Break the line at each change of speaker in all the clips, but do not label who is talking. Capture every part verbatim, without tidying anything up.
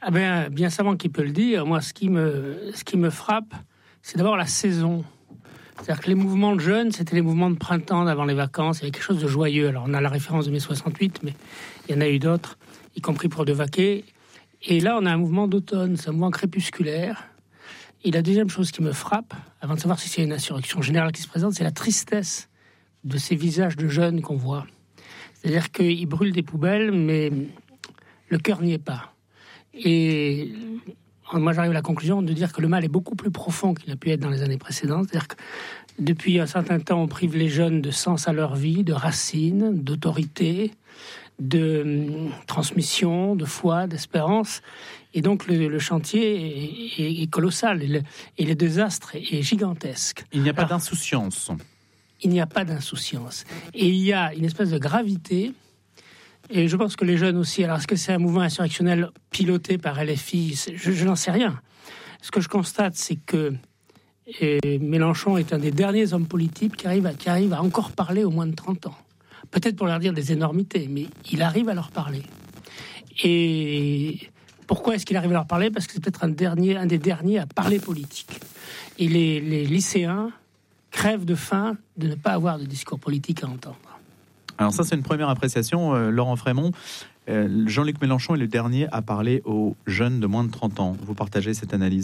Ah ben, bien savant qui peut le dire. Moi, ce qui me, ce qui me frappe, c'est d'abord la saison. C'est-à-dire que les mouvements de jeunes, c'était les mouvements de printemps d'avant les vacances. Il y avait quelque chose de joyeux. Alors, on a la référence de mai soixante-huit, mais il y en a eu d'autres, y compris pour De Vaquet. Et là, on a un mouvement d'automne. C'est un mouvement crépusculaire. Et la deuxième chose qui me frappe, avant de savoir si c'est une insurrection générale qui se présente, c'est la tristesse de ces visages de jeunes qu'on voit. C'est-à-dire qu'ils brûlent des poubelles, mais le cœur n'y est pas. Et moi, j'arrive à la conclusion de dire que le mal est beaucoup plus profond qu'il n'a pu être dans les années précédentes. C'est-à-dire que depuis un certain temps, on prive les jeunes de sens à leur vie, de racines, d'autorité, de transmission, de foi, d'espérance. Et donc, le, le chantier est, est, est colossal et le, et le désastre est, est gigantesque.
Il n'y a pas
Alors,
d'insouciance. Il
n'y a pas d'insouciance. Et il y a une espèce de gravité. Et je pense que les jeunes aussi... Alors, est-ce que c'est un mouvement insurrectionnel piloté par L F I ? Je, je n'en sais rien. Ce que je constate, c'est que et Mélenchon est un des derniers hommes politiques qui arrive, à, qui arrive à encore parler aux moins de trente ans. Peut-être pour leur dire des énormités, mais il arrive à leur parler. Et pourquoi est-ce qu'il arrive à leur parler ? Parce que c'est peut-être un, dernier, un des derniers à parler politique. Et les, les lycéens crèvent de faim de ne pas avoir de discours politique à entendre.
Alors ça, c'est une première appréciation. Euh, Laurent Frémont, euh, Jean-Luc Mélenchon est le dernier à parler aux jeunes de moins de trente ans. Vous partagez cette analyse ?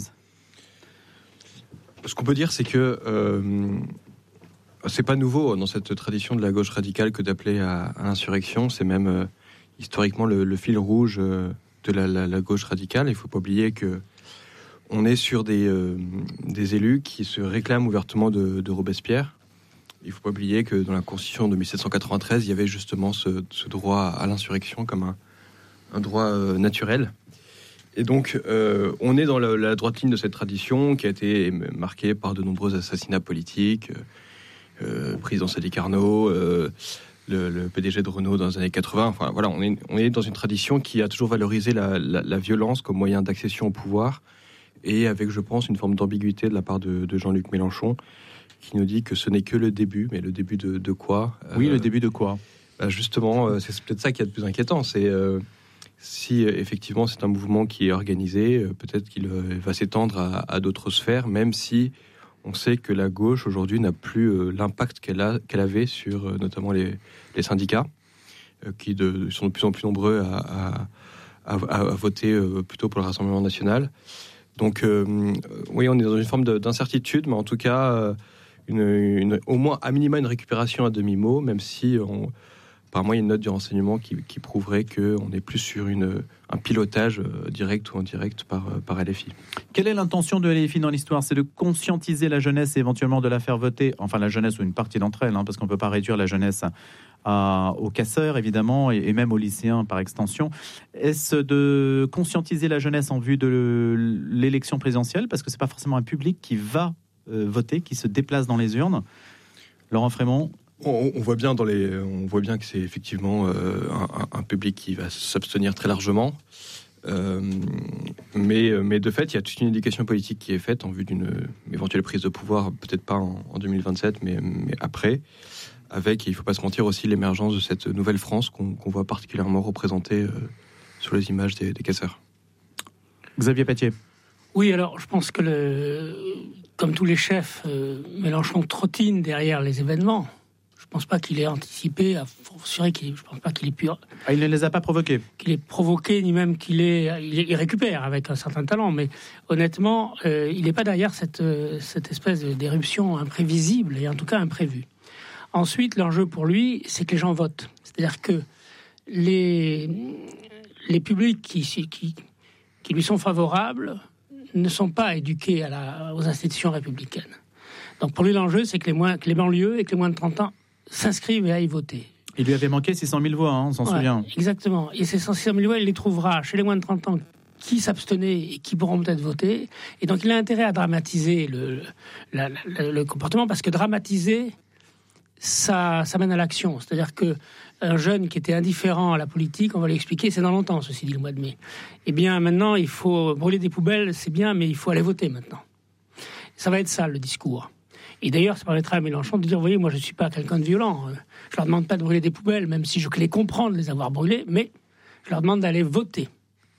Ce qu'on peut dire, c'est que euh, c'est pas nouveau dans cette tradition de la gauche radicale que d'appeler à, à l'insurrection. C'est même euh, historiquement le, le fil rouge euh, de la, la, la gauche radicale. Il ne faut pas oublier que on est sur des, euh, des élus qui se réclament ouvertement de, de Robespierre. Il ne faut pas oublier que dans la Constitution de dix-sept cent quatre-vingt-treize, il y avait justement ce, ce droit à l'insurrection comme un, un droit euh, naturel. Et donc, euh, on est dans la, la droite ligne de cette tradition qui a été marquée par de nombreux assassinats politiques, euh, président Sadi Carnot, euh, le, le P D G de Renault dans les années quatre-vingts. Enfin, voilà, on est, on est dans une tradition qui a toujours valorisé la, la, la violence comme moyen d'accession au pouvoir, et avec, je pense, une forme d'ambiguïté de la part de, de Jean-Luc Mélenchon, qui nous dit que ce n'est que le début, mais le début de, de quoi ?
Oui,
euh,
le début de quoi ?
bah Justement, euh, c'est peut-être ça qui est le plus inquiétant, c'est... Euh, Si euh, effectivement c'est un mouvement qui est organisé, euh, peut-être qu'il euh, va s'étendre à, à d'autres sphères, même si on sait que la gauche aujourd'hui n'a plus euh, l'impact qu'elle a, qu'elle avait sur euh, notamment les, les syndicats, euh, qui de, sont de plus en plus nombreux à, à, à, à voter euh, plutôt pour le Rassemblement national. Donc euh, oui, on est dans une forme de, d'incertitude, mais en tout cas, euh, une, une, au moins à minima une récupération à demi-mot, même si on... Par moi, il y a une note du renseignement qui, qui prouverait qu'on n'est plus sur une, un pilotage direct ou indirect par, par L F I.
Quelle est l'intention de L F I dans l'histoire ? C'est de conscientiser la jeunesse et éventuellement de la faire voter, enfin la jeunesse ou une partie d'entre elles, hein, parce qu'on ne peut pas réduire la jeunesse à, aux casseurs, évidemment, et, et même aux lycéens par extension. Est-ce de conscientiser la jeunesse en vue de l'élection présidentielle ? Parce que ce n'est pas forcément un public qui va euh, voter, qui se déplace dans les urnes. Laurent Frémont ?
On, on voit bien dans les, on voit bien que c'est effectivement euh, un, un public qui va s'abstenir très largement, euh, mais, mais de fait, il y a toute une éducation politique qui est faite en vue d'une éventuelle prise de pouvoir, peut-être pas en, en deux mille vingt-sept, mais, mais après, avec, il ne faut pas se mentir aussi, l'émergence de cette nouvelle France qu'on, qu'on voit particulièrement représentée euh, sur les images des, des casseurs.
Xavier Patier.
Oui, alors je pense que, le, comme tous les chefs, euh, Mélenchon trottine derrière les événements. Je ne pense pas qu'il ait anticipé, à fortiori qu'il, je ne pense pas qu'il ait pu...
Ah, il ne les a pas provoqués. Qu'il
ait provoqué, ni même qu'il ait... Il récupère avec un certain talent, mais honnêtement, euh, il n'est pas derrière cette, cette espèce d'éruption imprévisible, et en tout cas imprévue. Ensuite, l'enjeu pour lui, c'est que les gens votent. C'est-à-dire que les, les publics qui, qui, qui lui sont favorables ne sont pas éduqués à la, aux institutions républicaines. Donc pour lui, l'enjeu, c'est que les, moins, que les banlieues et que les moins de trente ans s'inscrivent et aillent voter.
Il lui avait manqué six cent mille voix, hein, on s'en ouais, souvient.
Exactement. Et ces six cent mille voix, il les trouvera chez les moins de trente ans qui s'abstenaient et qui pourront peut-être voter. Et donc, il a intérêt à dramatiser le, la, la, le comportement, parce que dramatiser, ça, ça mène à l'action. C'est-à-dire qu'un jeune qui était indifférent à la politique, on va lui expliquer, c'est dans longtemps, ceci dit, le mois de mai. Eh bien, maintenant, il faut brûler des poubelles, c'est bien, mais il faut aller voter maintenant. Ça va être ça, le discours. Et d'ailleurs, ça permettra à Mélenchon de dire, vous voyez, moi je ne suis pas quelqu'un de violent, je leur demande pas de brûler des poubelles, même si je les comprends de les avoir brûlées, mais je leur demande d'aller voter.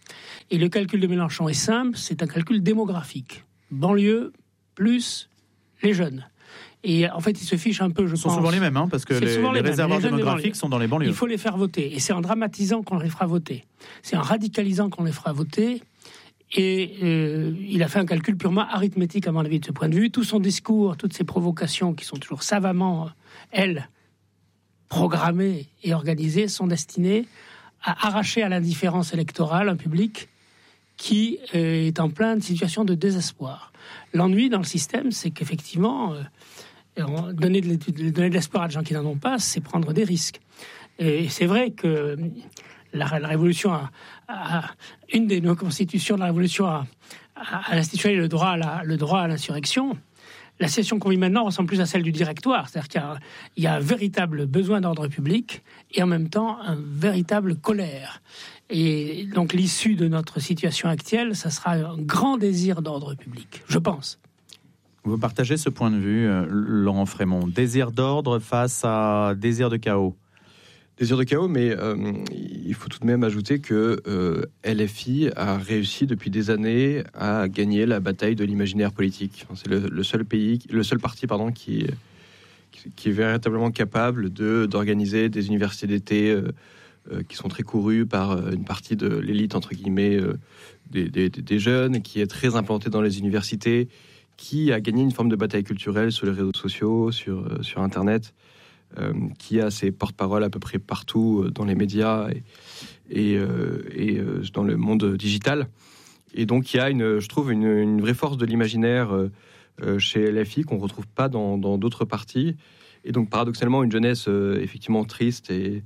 Et le calcul de Mélenchon est simple, c'est un calcul démographique. Banlieue plus les jeunes. Et en fait, ils se fichent un peu, je pense...
Ce sont souvent les mêmes, hein, parce que les, les, les réservoirs les démographiques sont dans les banlieues.
Il faut les faire voter. Et c'est en dramatisant qu'on les fera voter. C'est en radicalisant qu'on les fera voter. Et euh, il a fait un calcul purement arithmétique, à mon avis, de ce point de vue. Tout son discours, toutes ses provocations, qui sont toujours savamment, elles, programmées et organisées, sont destinées à arracher à l'indifférence électorale un public qui euh, est en pleine situation de désespoir. L'ennui dans le système, c'est qu'effectivement... Euh, Donner de, donner de l'espoir à des gens qui n'en ont pas, c'est prendre des risques. Et c'est vrai que la, la Révolution, a, a, une des nos constitutions de la Révolution a, a, a institué le droit à la, le droit à l'insurrection. La situation qu'on vit maintenant ressemble plus à celle du directoire. C'est-à-dire qu'il y a, il y a un véritable besoin d'ordre public et en même temps un véritable colère. Et donc l'issue de notre situation actuelle, ça sera un grand désir d'ordre public, je pense.
Vous partagez ce point de vue, Laurent Frémont. Désir d'ordre face à désir de chaos.
Désir de chaos, mais euh, il faut tout de même ajouter que euh, L F I a réussi depuis des années à gagner la bataille de l'imaginaire politique. Enfin, c'est le, le seul pays, le seul parti, pardon, qui, qui, qui est véritablement capable de d'organiser des universités d'été euh, euh, qui sont très courues par une partie de l'élite entre guillemets euh, des, des, des jeunes, qui est très implantée dans les universités, qui a gagné une forme de bataille culturelle sur les réseaux sociaux, sur, euh, sur Internet, euh, qui a ses porte-paroles à peu près partout euh, dans les médias et, et, euh, et euh, dans le monde digital. Et donc, il y a, une, je trouve, une, une vraie force de l'imaginaire euh, euh, chez L F I qu'on ne retrouve pas dans, dans d'autres partis. Et donc, paradoxalement, une jeunesse euh, effectivement triste et,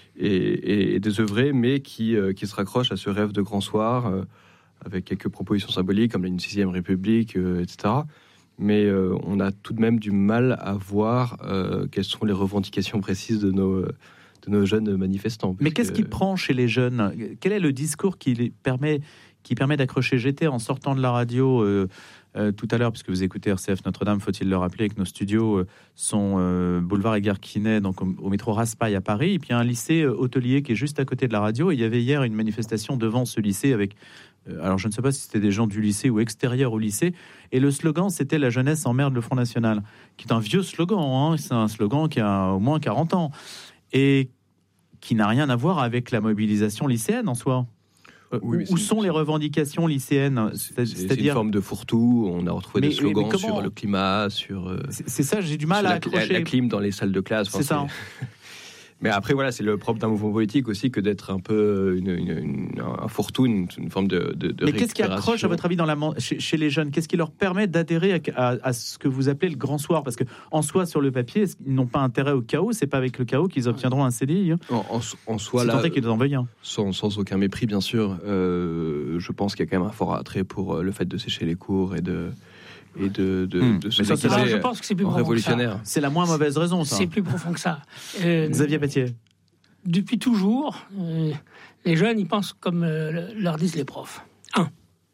et, et désœuvrée, mais qui, euh, qui se raccroche à ce rêve de grand soir, euh, avec quelques propositions symboliques comme une sixième République, euh, et cetera. Mais euh, on a tout de même du mal à voir euh, quelles sont les revendications précises de nos, de nos jeunes manifestants.
Mais qu'est-ce qui prend chez les jeunes ? Quel est le discours qui les permet, qui permet d'accrocher ? J'étais en sortant de la radio euh, euh, tout à l'heure, puisque vous écoutez R C F Notre-Dame, faut-il le rappeler, que nos studios euh, sont euh, boulevard Edgar Quinet, donc au, au métro Raspail à Paris, et puis il y a un lycée euh, hôtelier qui est juste à côté de la radio, et il y avait hier une manifestation devant ce lycée avec... Alors, je ne sais pas si c'était des gens du lycée ou extérieurs au lycée. Et le slogan, c'était « La jeunesse emmerde le Front National », qui est un vieux slogan. Hein, c'est un slogan qui a au moins quarante ans. Et qui n'a rien à voir avec la mobilisation lycéenne en soi. Oui, où sont les revendications lycéennes ?
C'est, c'est, c'est une forme de fourre-tout. On a retrouvé mais, des slogans comment... sur le climat, sur... Euh,
c'est, c'est ça, j'ai du mal à
la,
accrocher.
La, la clim dans les salles de classe.
C'est ça.
C'est... Mais après, voilà, c'est le propre d'un mouvement politique aussi que d'être un peu une, une, une, un fourre-tout, une, une forme de, de, de
Mais qu'est-ce qui accroche, à votre avis, dans la, chez, chez les jeunes ? Qu'est-ce qui leur permet d'adhérer à, à, à ce que vous appelez le grand soir ? Parce qu'en soi, sur le papier, ils n'ont pas intérêt au chaos. C'est pas avec le chaos qu'ils obtiendront un C D I. Hein.
En, en, en soi,
c'est
là,
tenté qu'ils en veuillent un.
Sans, sans aucun mépris, bien sûr. Euh, je pense qu'il y a quand même un fort attrait pour le fait de sécher les cours et de... et de, de,
mmh.
de se
ça, c'est là, je pense que c'est plus
révolutionnaire.
C'est la moins mauvaise raison, ça.
C'est plus profond que ça. Euh,
Xavier Pétier.
Depuis toujours, euh, les jeunes, ils pensent comme euh, leur disent les profs. Un.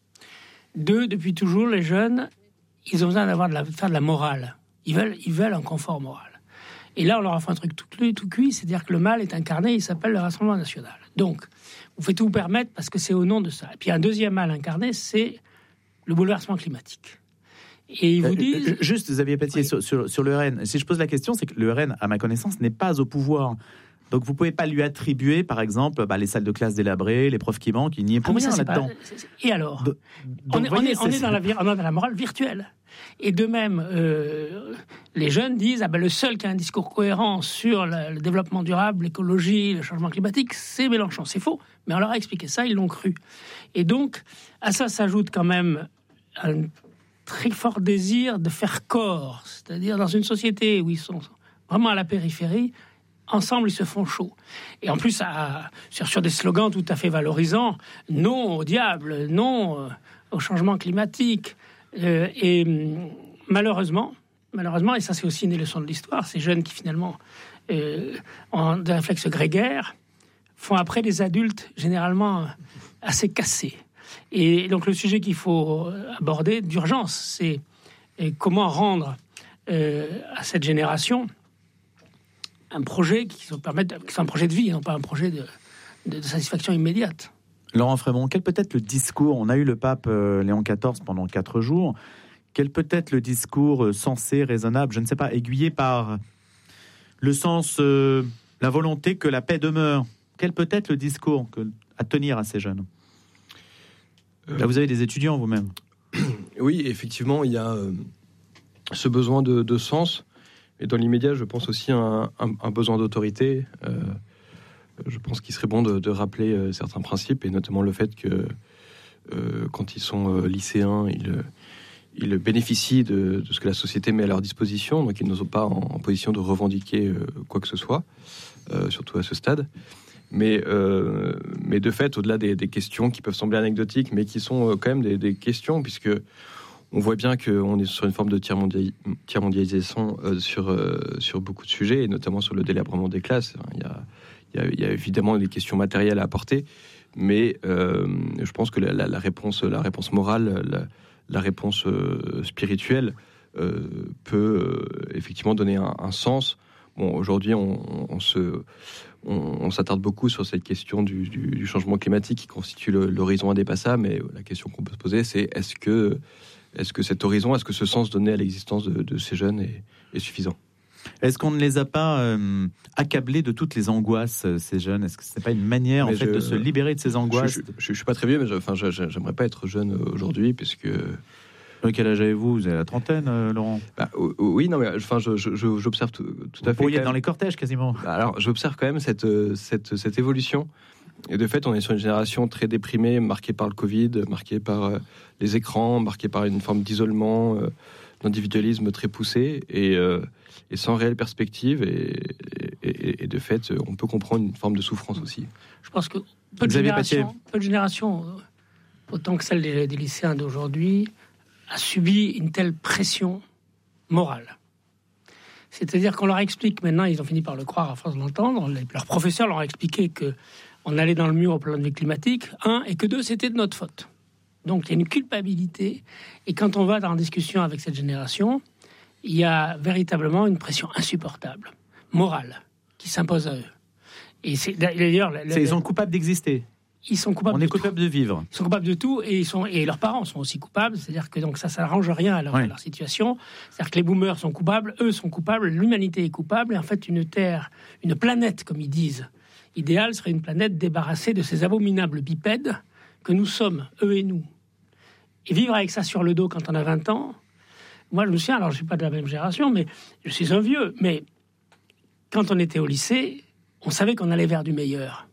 Deux, depuis toujours, les jeunes, ils ont besoin d'avoir de la, faire de la morale. Ils veulent, ils veulent un confort moral. Et là, on leur a fait un truc tout, tout cuit, c'est-à-dire que le mal est incarné, il s'appelle le Rassemblement national. Donc, vous faites tout vous permettre parce que c'est au nom de ça. Et puis, un deuxième mal incarné, c'est le bouleversement climatique. Et ils vous disent...
Euh, juste, Xavier Pétier, oui. sur, sur, sur le R N. Si je pose la question, c'est que le R N, à ma connaissance, n'est pas au pouvoir. Donc, vous ne pouvez pas lui attribuer, par exemple, bah, les salles de classe délabrées, les profs qui manquent, il n'y est pour ah, rien là-dedans.
Pas... Et alors
de...
On est, voyez, on est, on est dans, la, on est dans la morale virtuelle. Et de même, euh, les jeunes disent ah ben, le seul qui a un discours cohérent sur le, le développement durable, l'écologie, le changement climatique, c'est Mélenchon. C'est faux, mais on leur a expliqué ça, ils l'ont cru. Et donc, à ça s'ajoute quand même un très fort désir de faire corps, c'est-à-dire dans une société où ils sont vraiment à la périphérie, ensemble, ils se font chaud. Et en plus, à, sur, sur des slogans tout à fait valorisants, non au diable, non euh, au changement climatique. Euh, et malheureusement, malheureusement, et ça c'est aussi une des leçons de l'histoire, ces jeunes qui finalement euh, ont des réflexes grégaires, font après des adultes généralement assez cassés. Et donc le sujet qu'il faut aborder d'urgence, c'est comment rendre euh, à cette génération un projet qui se permette, qui soit un projet de vie, et non pas un projet de, de, de satisfaction immédiate.
Laurent Frémont, quel peut être le discours? On a eu le pape euh, Léon quatorze pendant quatre jours. Quel peut être le discours euh, sensé, raisonnable, je ne sais pas, aiguillé par le sens, euh, la volonté que la paix demeure? Quel peut être le discours que, à tenir à ces jeunes? euh... Là, vous avez des étudiants vous-même.
Oui, effectivement, il y a euh, ce besoin de, de sens. Et dans l'immédiat, je pense aussi à un, un, un besoin d'autorité. Euh, je pense qu'il serait bon de, de rappeler euh, certains principes, et notamment le fait que euh, quand ils sont euh, lycéens, ils, ils bénéficient de, de ce que la société met à leur disposition, donc ils ne sont pas en, en position de revendiquer euh, quoi que ce soit, euh, surtout à ce stade. Mais, euh, mais de fait, au-delà des, des questions qui peuvent sembler anecdotiques, mais qui sont euh, quand même des, des questions, puisque on voit bien qu'on est sur une forme de tiers-mondialisation euh, sur, euh, sur beaucoup de sujets, et notamment sur le délabrement des classes. Il y a, il y a, il y a évidemment des questions matérielles à apporter, mais euh, je pense que la, la, la, réponse, la réponse morale, la, la réponse euh, spirituelle euh, peut euh, effectivement donner un, un sens. Bon, aujourd'hui, on, on, on, se, on, on s'attarde beaucoup sur cette question du, du, du changement climatique qui constitue le, l'horizon indépassable, mais la question qu'on peut se poser, c'est est-ce que Est-ce que cet horizon, est-ce que ce sens donné à l'existence de, de ces jeunes est, est suffisant?
Est-ce qu'on ne les a pas euh, accablés de toutes les angoisses, ces jeunes? Est-ce que ce n'est pas une manière, mais en fait, je, de se libérer de ces angoisses?
Je ne suis pas très vieux, mais je, enfin, je, je, j'aimerais pas être jeune aujourd'hui, puisque...
Quel âge avez-vous? Vous avez la trentaine, euh, Laurent?
Bah, oui, non, mais enfin, je, je, j'observe tout, tout à fait...
Vous pourriez être dans les cortèges, quasiment.
Alors, j'observe quand même cette, cette, cette évolution. Et de fait, on est sur une génération très déprimée, marquée par le Covid, marquée par euh, les écrans, marquée par une forme d'isolement, euh, d'individualisme très poussé, et, euh, et sans réelle perspective. Et, et, et de fait, on peut comprendre une forme de souffrance aussi.
Je pense que peu de générations, peu de générations, autant que celle des, des lycéens d'aujourd'hui, a subi une telle pression morale. C'est-à-dire qu'on leur explique, maintenant, ils ont fini par le croire à force de l'entendre, les, leurs professeurs leur ont expliqué que on allait dans le mur au plan de vue climatique, un, et que deux, c'était de notre faute. Donc, il y a une culpabilité. Et quand on va dans la discussion avec cette génération, il y a véritablement une pression insupportable, morale, qui s'impose à eux. Et c'est, d'ailleurs... Le,
c'est, ils sont coupables d'exister.
Ils sont coupables
on
de
est coupables
tout.
de vivre.
Ils sont coupables de tout, et, ils sont, et leurs parents sont aussi coupables. C'est-à-dire que donc, ça, ça n'arrange rien à leur, ouais. à leur situation. C'est-à-dire que les boomers sont coupables, eux sont coupables, l'humanité est coupable. Et en fait, une terre, une planète, comme ils disent, idéal serait une planète débarrassée de ces abominables bipèdes que nous sommes, eux et nous. Et vivre avec ça sur le dos quand on a vingt ans, moi je me souviens, alors je ne suis pas de la même génération, mais je suis un vieux, mais quand on était au lycée, on savait qu'on allait vers du meilleur.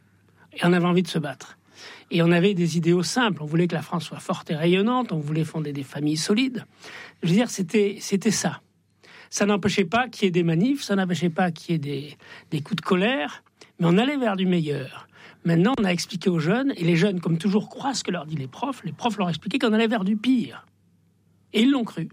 Et on avait envie de se battre. Et on avait des idéaux simples. On voulait que la France soit forte et rayonnante, on voulait fonder des familles solides. Je veux dire, c'était, c'était ça. Ça n'empêchait pas qu'il y ait des manifs, ça n'empêchait pas qu'il y ait des, des coups de colère, mais on allait vers du meilleur. Maintenant, on a expliqué aux jeunes, et les jeunes, comme toujours, croient ce que leur disent les profs. Les profs leur ont expliqué qu'on allait vers du pire. Et ils l'ont cru.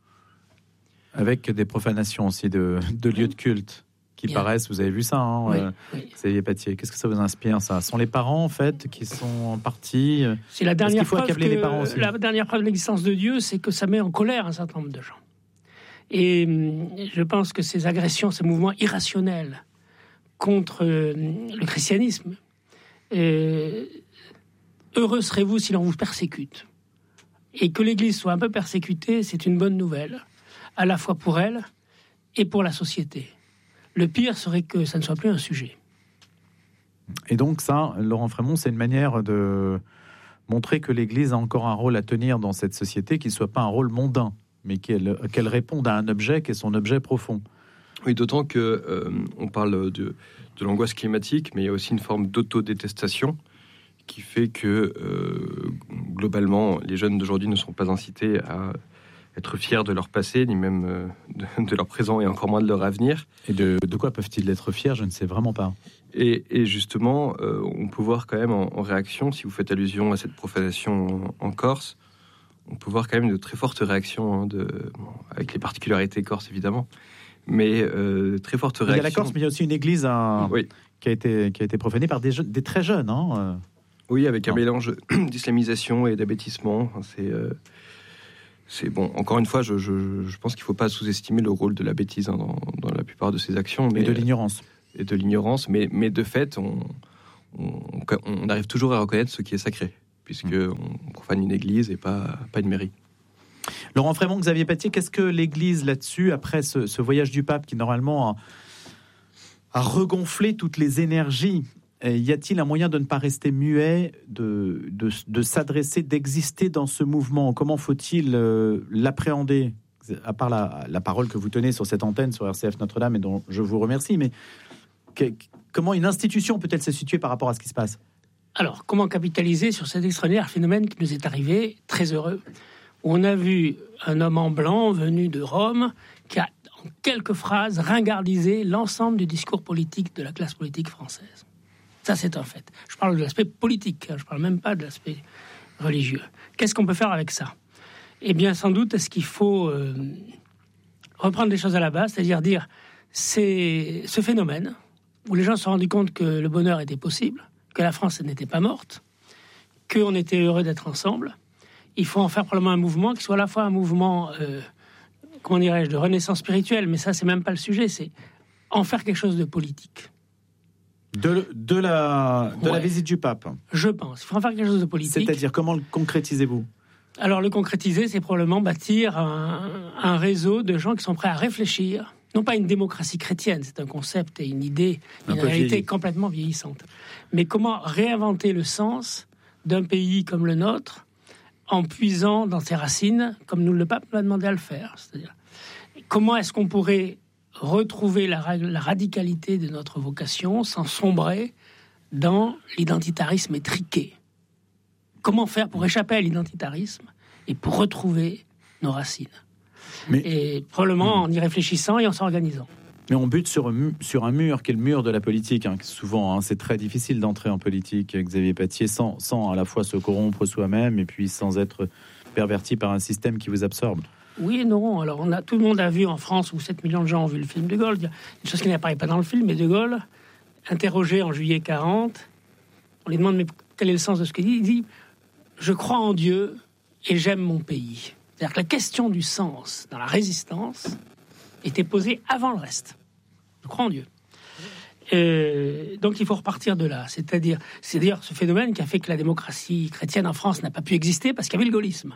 Avec des profanations aussi de, de lieux de culte qui Bien. paraissent, vous avez vu ça, hein,
oui,
euh,
oui.
Xavier Patier. Qu'est-ce que ça vous inspire, ça? Ce sont les parents, en fait, qui sont en partie...
C'est la dernière,
faut
preuve
accabler
que,
les parents aussi.
La dernière preuve de l'existence de Dieu, c'est que ça met en colère un certain nombre de gens. Et je pense que ces agressions, ces mouvements irrationnels contre le christianisme, euh, heureux serez-vous si l'on vous persécute. Et que l'Église soit un peu persécutée, c'est une bonne nouvelle, à la fois pour elle et pour la société. Le pire serait que ça ne soit plus un sujet.
Et donc ça, Laurent Frémont, c'est une manière de montrer que l'Église a encore un rôle à tenir dans cette société, qui ne soit pas un rôle mondain, mais qu'elle, qu'elle réponde à un objet qui est son objet profond.
Oui, d'autant que euh, on parle de, de l'angoisse climatique, mais il y a aussi une forme d'autodétestation qui fait que euh, globalement, les jeunes d'aujourd'hui ne sont pas incités à être fiers de leur passé, ni même euh, de, de leur présent, et encore moins de leur avenir.
Et de, de quoi peuvent-ils être fiers? Je ne sais vraiment pas.
Et, et justement, euh, on peut voir quand même en, en réaction, si vous faites allusion à cette profanation en, en Corse, on peut voir quand même de très fortes réactions, hein, de, bon, avec les particularités corses évidemment, mais euh, très fortes réactions.
Il y a la Corse, mais il y a aussi une église à, oui. qui, a été, qui a été profanée par des, jeunes, des très jeunes. Hein.
Oui, avec un non. mélange d'islamisation et d'abêtissement. C'est, euh, c'est bon. Encore une fois, je, je, je pense qu'il ne faut pas sous-estimer le rôle de la bêtise, hein, dans, dans la plupart de ces actions. Mais,
et de l'ignorance.
Et de l'ignorance, mais, mais de fait, on, on, on arrive toujours à reconnaître ce qui est sacré, puisqu'on profane une église et pas, pas une mairie.
Laurent Frémont, Xavier Patier, qu'est-ce que l'Église là-dessus, après ce, ce voyage du pape qui normalement a, a regonflé toutes les énergies, y a-t-il un moyen de ne pas rester muet, de, de, de s'adresser, d'exister dans ce mouvement? Comment faut-il euh, l'appréhender, à part la, la parole que vous tenez sur cette antenne, sur R C F Notre-Dame, et dont je vous remercie, mais que, comment une institution peut-elle se situer par rapport à ce qui se passe?
Alors, comment capitaliser sur cet extraordinaire phénomène qui nous est arrivé, très heureux, où on a vu un homme en blanc venu de Rome qui a, en quelques phrases, ringardisé l'ensemble du discours politique de la classe politique française. Ça, c'est un fait. Je parle de l'aspect politique, je ne parle même pas de l'aspect religieux. Qu'est-ce qu'on peut faire avec ça? Eh bien, sans doute, est-ce qu'il faut euh, reprendre les choses à la base, c'est-à-dire dire, c'est ce phénomène où les gens se sont rendus compte que le bonheur était possible, que la France n'était pas morte, qu'on était heureux d'être ensemble. Il faut en faire probablement un mouvement qui soit à la fois un mouvement, euh, comment dirais-je, de renaissance spirituelle, mais ça, c'est même pas le sujet, c'est en faire quelque chose de politique.
De, de, la, de ouais. la visite du pape.
Je pense. Il faut en faire quelque chose de politique.
C'est-à-dire, comment le concrétisez-vous?
Alors, le concrétiser, c'est probablement bâtir un, un réseau de gens qui sont prêts à réfléchir. Non pas une démocratie chrétienne, c'est un concept et une idée, une réalité vieilli. complètement vieillissante. Mais comment réinventer le sens d'un pays comme le nôtre en puisant dans ses racines, comme nous le pape nous a demandé à le faire. C'est-à-dire, comment est-ce qu'on pourrait retrouver la, la radicalité de notre vocation sans sombrer dans l'identitarisme étriqué? Comment faire pour échapper à l'identitarisme et pour retrouver nos racines? Mais, et probablement en y réfléchissant et en s'organisant.
Mais on bute sur, sur un mur qui est le mur de la politique. Hein. Souvent, hein, c'est très difficile d'entrer en politique, Xavier Patier, sans, sans à la fois se corrompre soi-même et puis sans être perverti par un système qui vous absorbe.
Oui et non. Alors, on a, tout le monde a vu en France, où sept millions de gens ont vu le film de Gaulle. Il y a une chose qui n'apparaît pas dans le film, mais de Gaulle, interrogé en juillet quarante, on lui demande mais quel est le sens de ce qu'il dit. Il dit « Je crois en Dieu et j'aime mon pays ». C'est-à-dire que la question du sens dans la résistance était posée avant le reste. Je crois en Dieu. Euh, donc il faut repartir de là. C'est-à-dire, c'est d'ailleurs ce phénomène qui a fait que la démocratie chrétienne en France n'a pas pu exister parce qu'il y avait le gaullisme.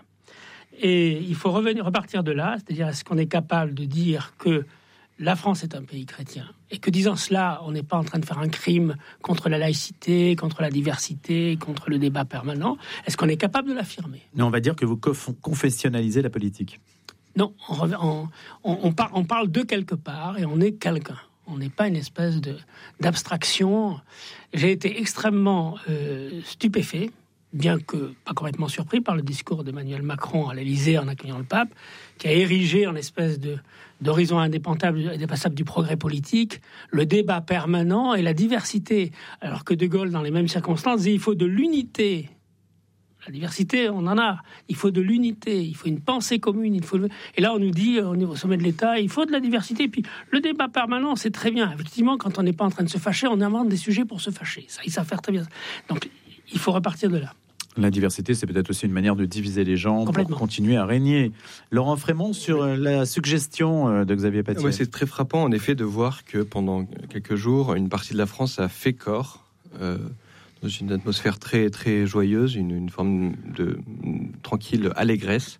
Et il faut revenir, repartir de là. C'est-à-dire, est-ce qu'on est capable de dire que la France est un pays chrétien et que, disant cela, on n'est pas en train de faire un crime contre la laïcité, contre la diversité, contre le débat permanent? Est-ce qu'on est capable de l'affirmer?
Mais on va dire que vous confessionnalisez la politique.
Non, on, on, on, on, par, on parle de quelque part et on est quelqu'un. On n'est pas une espèce de, d'abstraction. J'ai été extrêmement euh, stupéfait, bien que pas complètement surpris par le discours d'Emmanuel Macron à l'Élysée en accueillant le pape, qui a érigé en espèce de, d'horizon indépassable, indépassable du progrès politique, le débat permanent et la diversité. Alors que De Gaulle, dans les mêmes circonstances, disait il faut de l'unité. La diversité, on en a. Il faut de l'unité, il faut une pensée commune. Il faut... Et là, on nous dit, au niveau sommet de l'État, il faut de la diversité. Et puis, le débat permanent, c'est très bien. Effectivement, quand on n'est pas en train de se fâcher, on invente des sujets pour se fâcher. Ça, ils savent faire très bien. Donc, il faut repartir de là.
La diversité, c'est peut-être aussi une manière de diviser les gens pour continuer à régner. Laurent Frémont, sur la suggestion de Xavier Patier.
Ouais, c'est très frappant, en effet, de voir que pendant quelques jours, une partie de la France a fait corps euh, dans une atmosphère très, très joyeuse, une, une forme de une tranquille allégresse.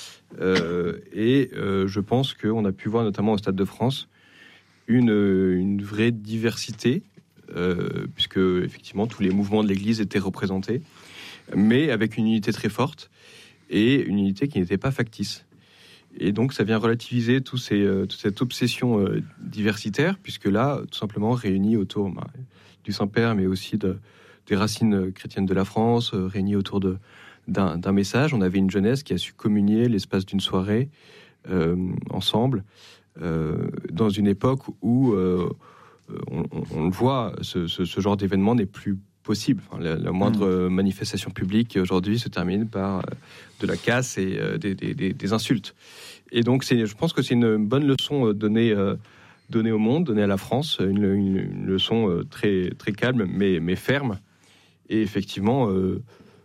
Euh, et euh, je pense qu'on a pu voir, notamment au Stade de France, une, une vraie diversité, euh, puisque, effectivement, tous les mouvements de l'Église étaient représentés, mais avec une unité très forte et une unité qui n'était pas factice. Et donc, ça vient relativiser tout ces, euh, toute cette obsession euh, diversitaire, puisque là, tout simplement, réunis autour bah, du Saint-Père, mais aussi de, des racines chrétiennes de la France, euh, réunis autour de, d'un, d'un message. On avait une jeunesse qui a su communier l'espace d'une soirée euh, ensemble, euh, dans une époque où, euh, on, on, on le voit, ce, ce, ce genre d'événement n'est plus possible. Enfin, la, la moindre mmh. manifestation publique aujourd'hui se termine par euh, de la casse et euh, des, des, des insultes. Et donc, c'est, je pense que c'est une bonne leçon donnée, euh, donnée au monde, donnée à la France, une, une, une leçon euh, très, très calme, mais, mais ferme. Et effectivement, euh,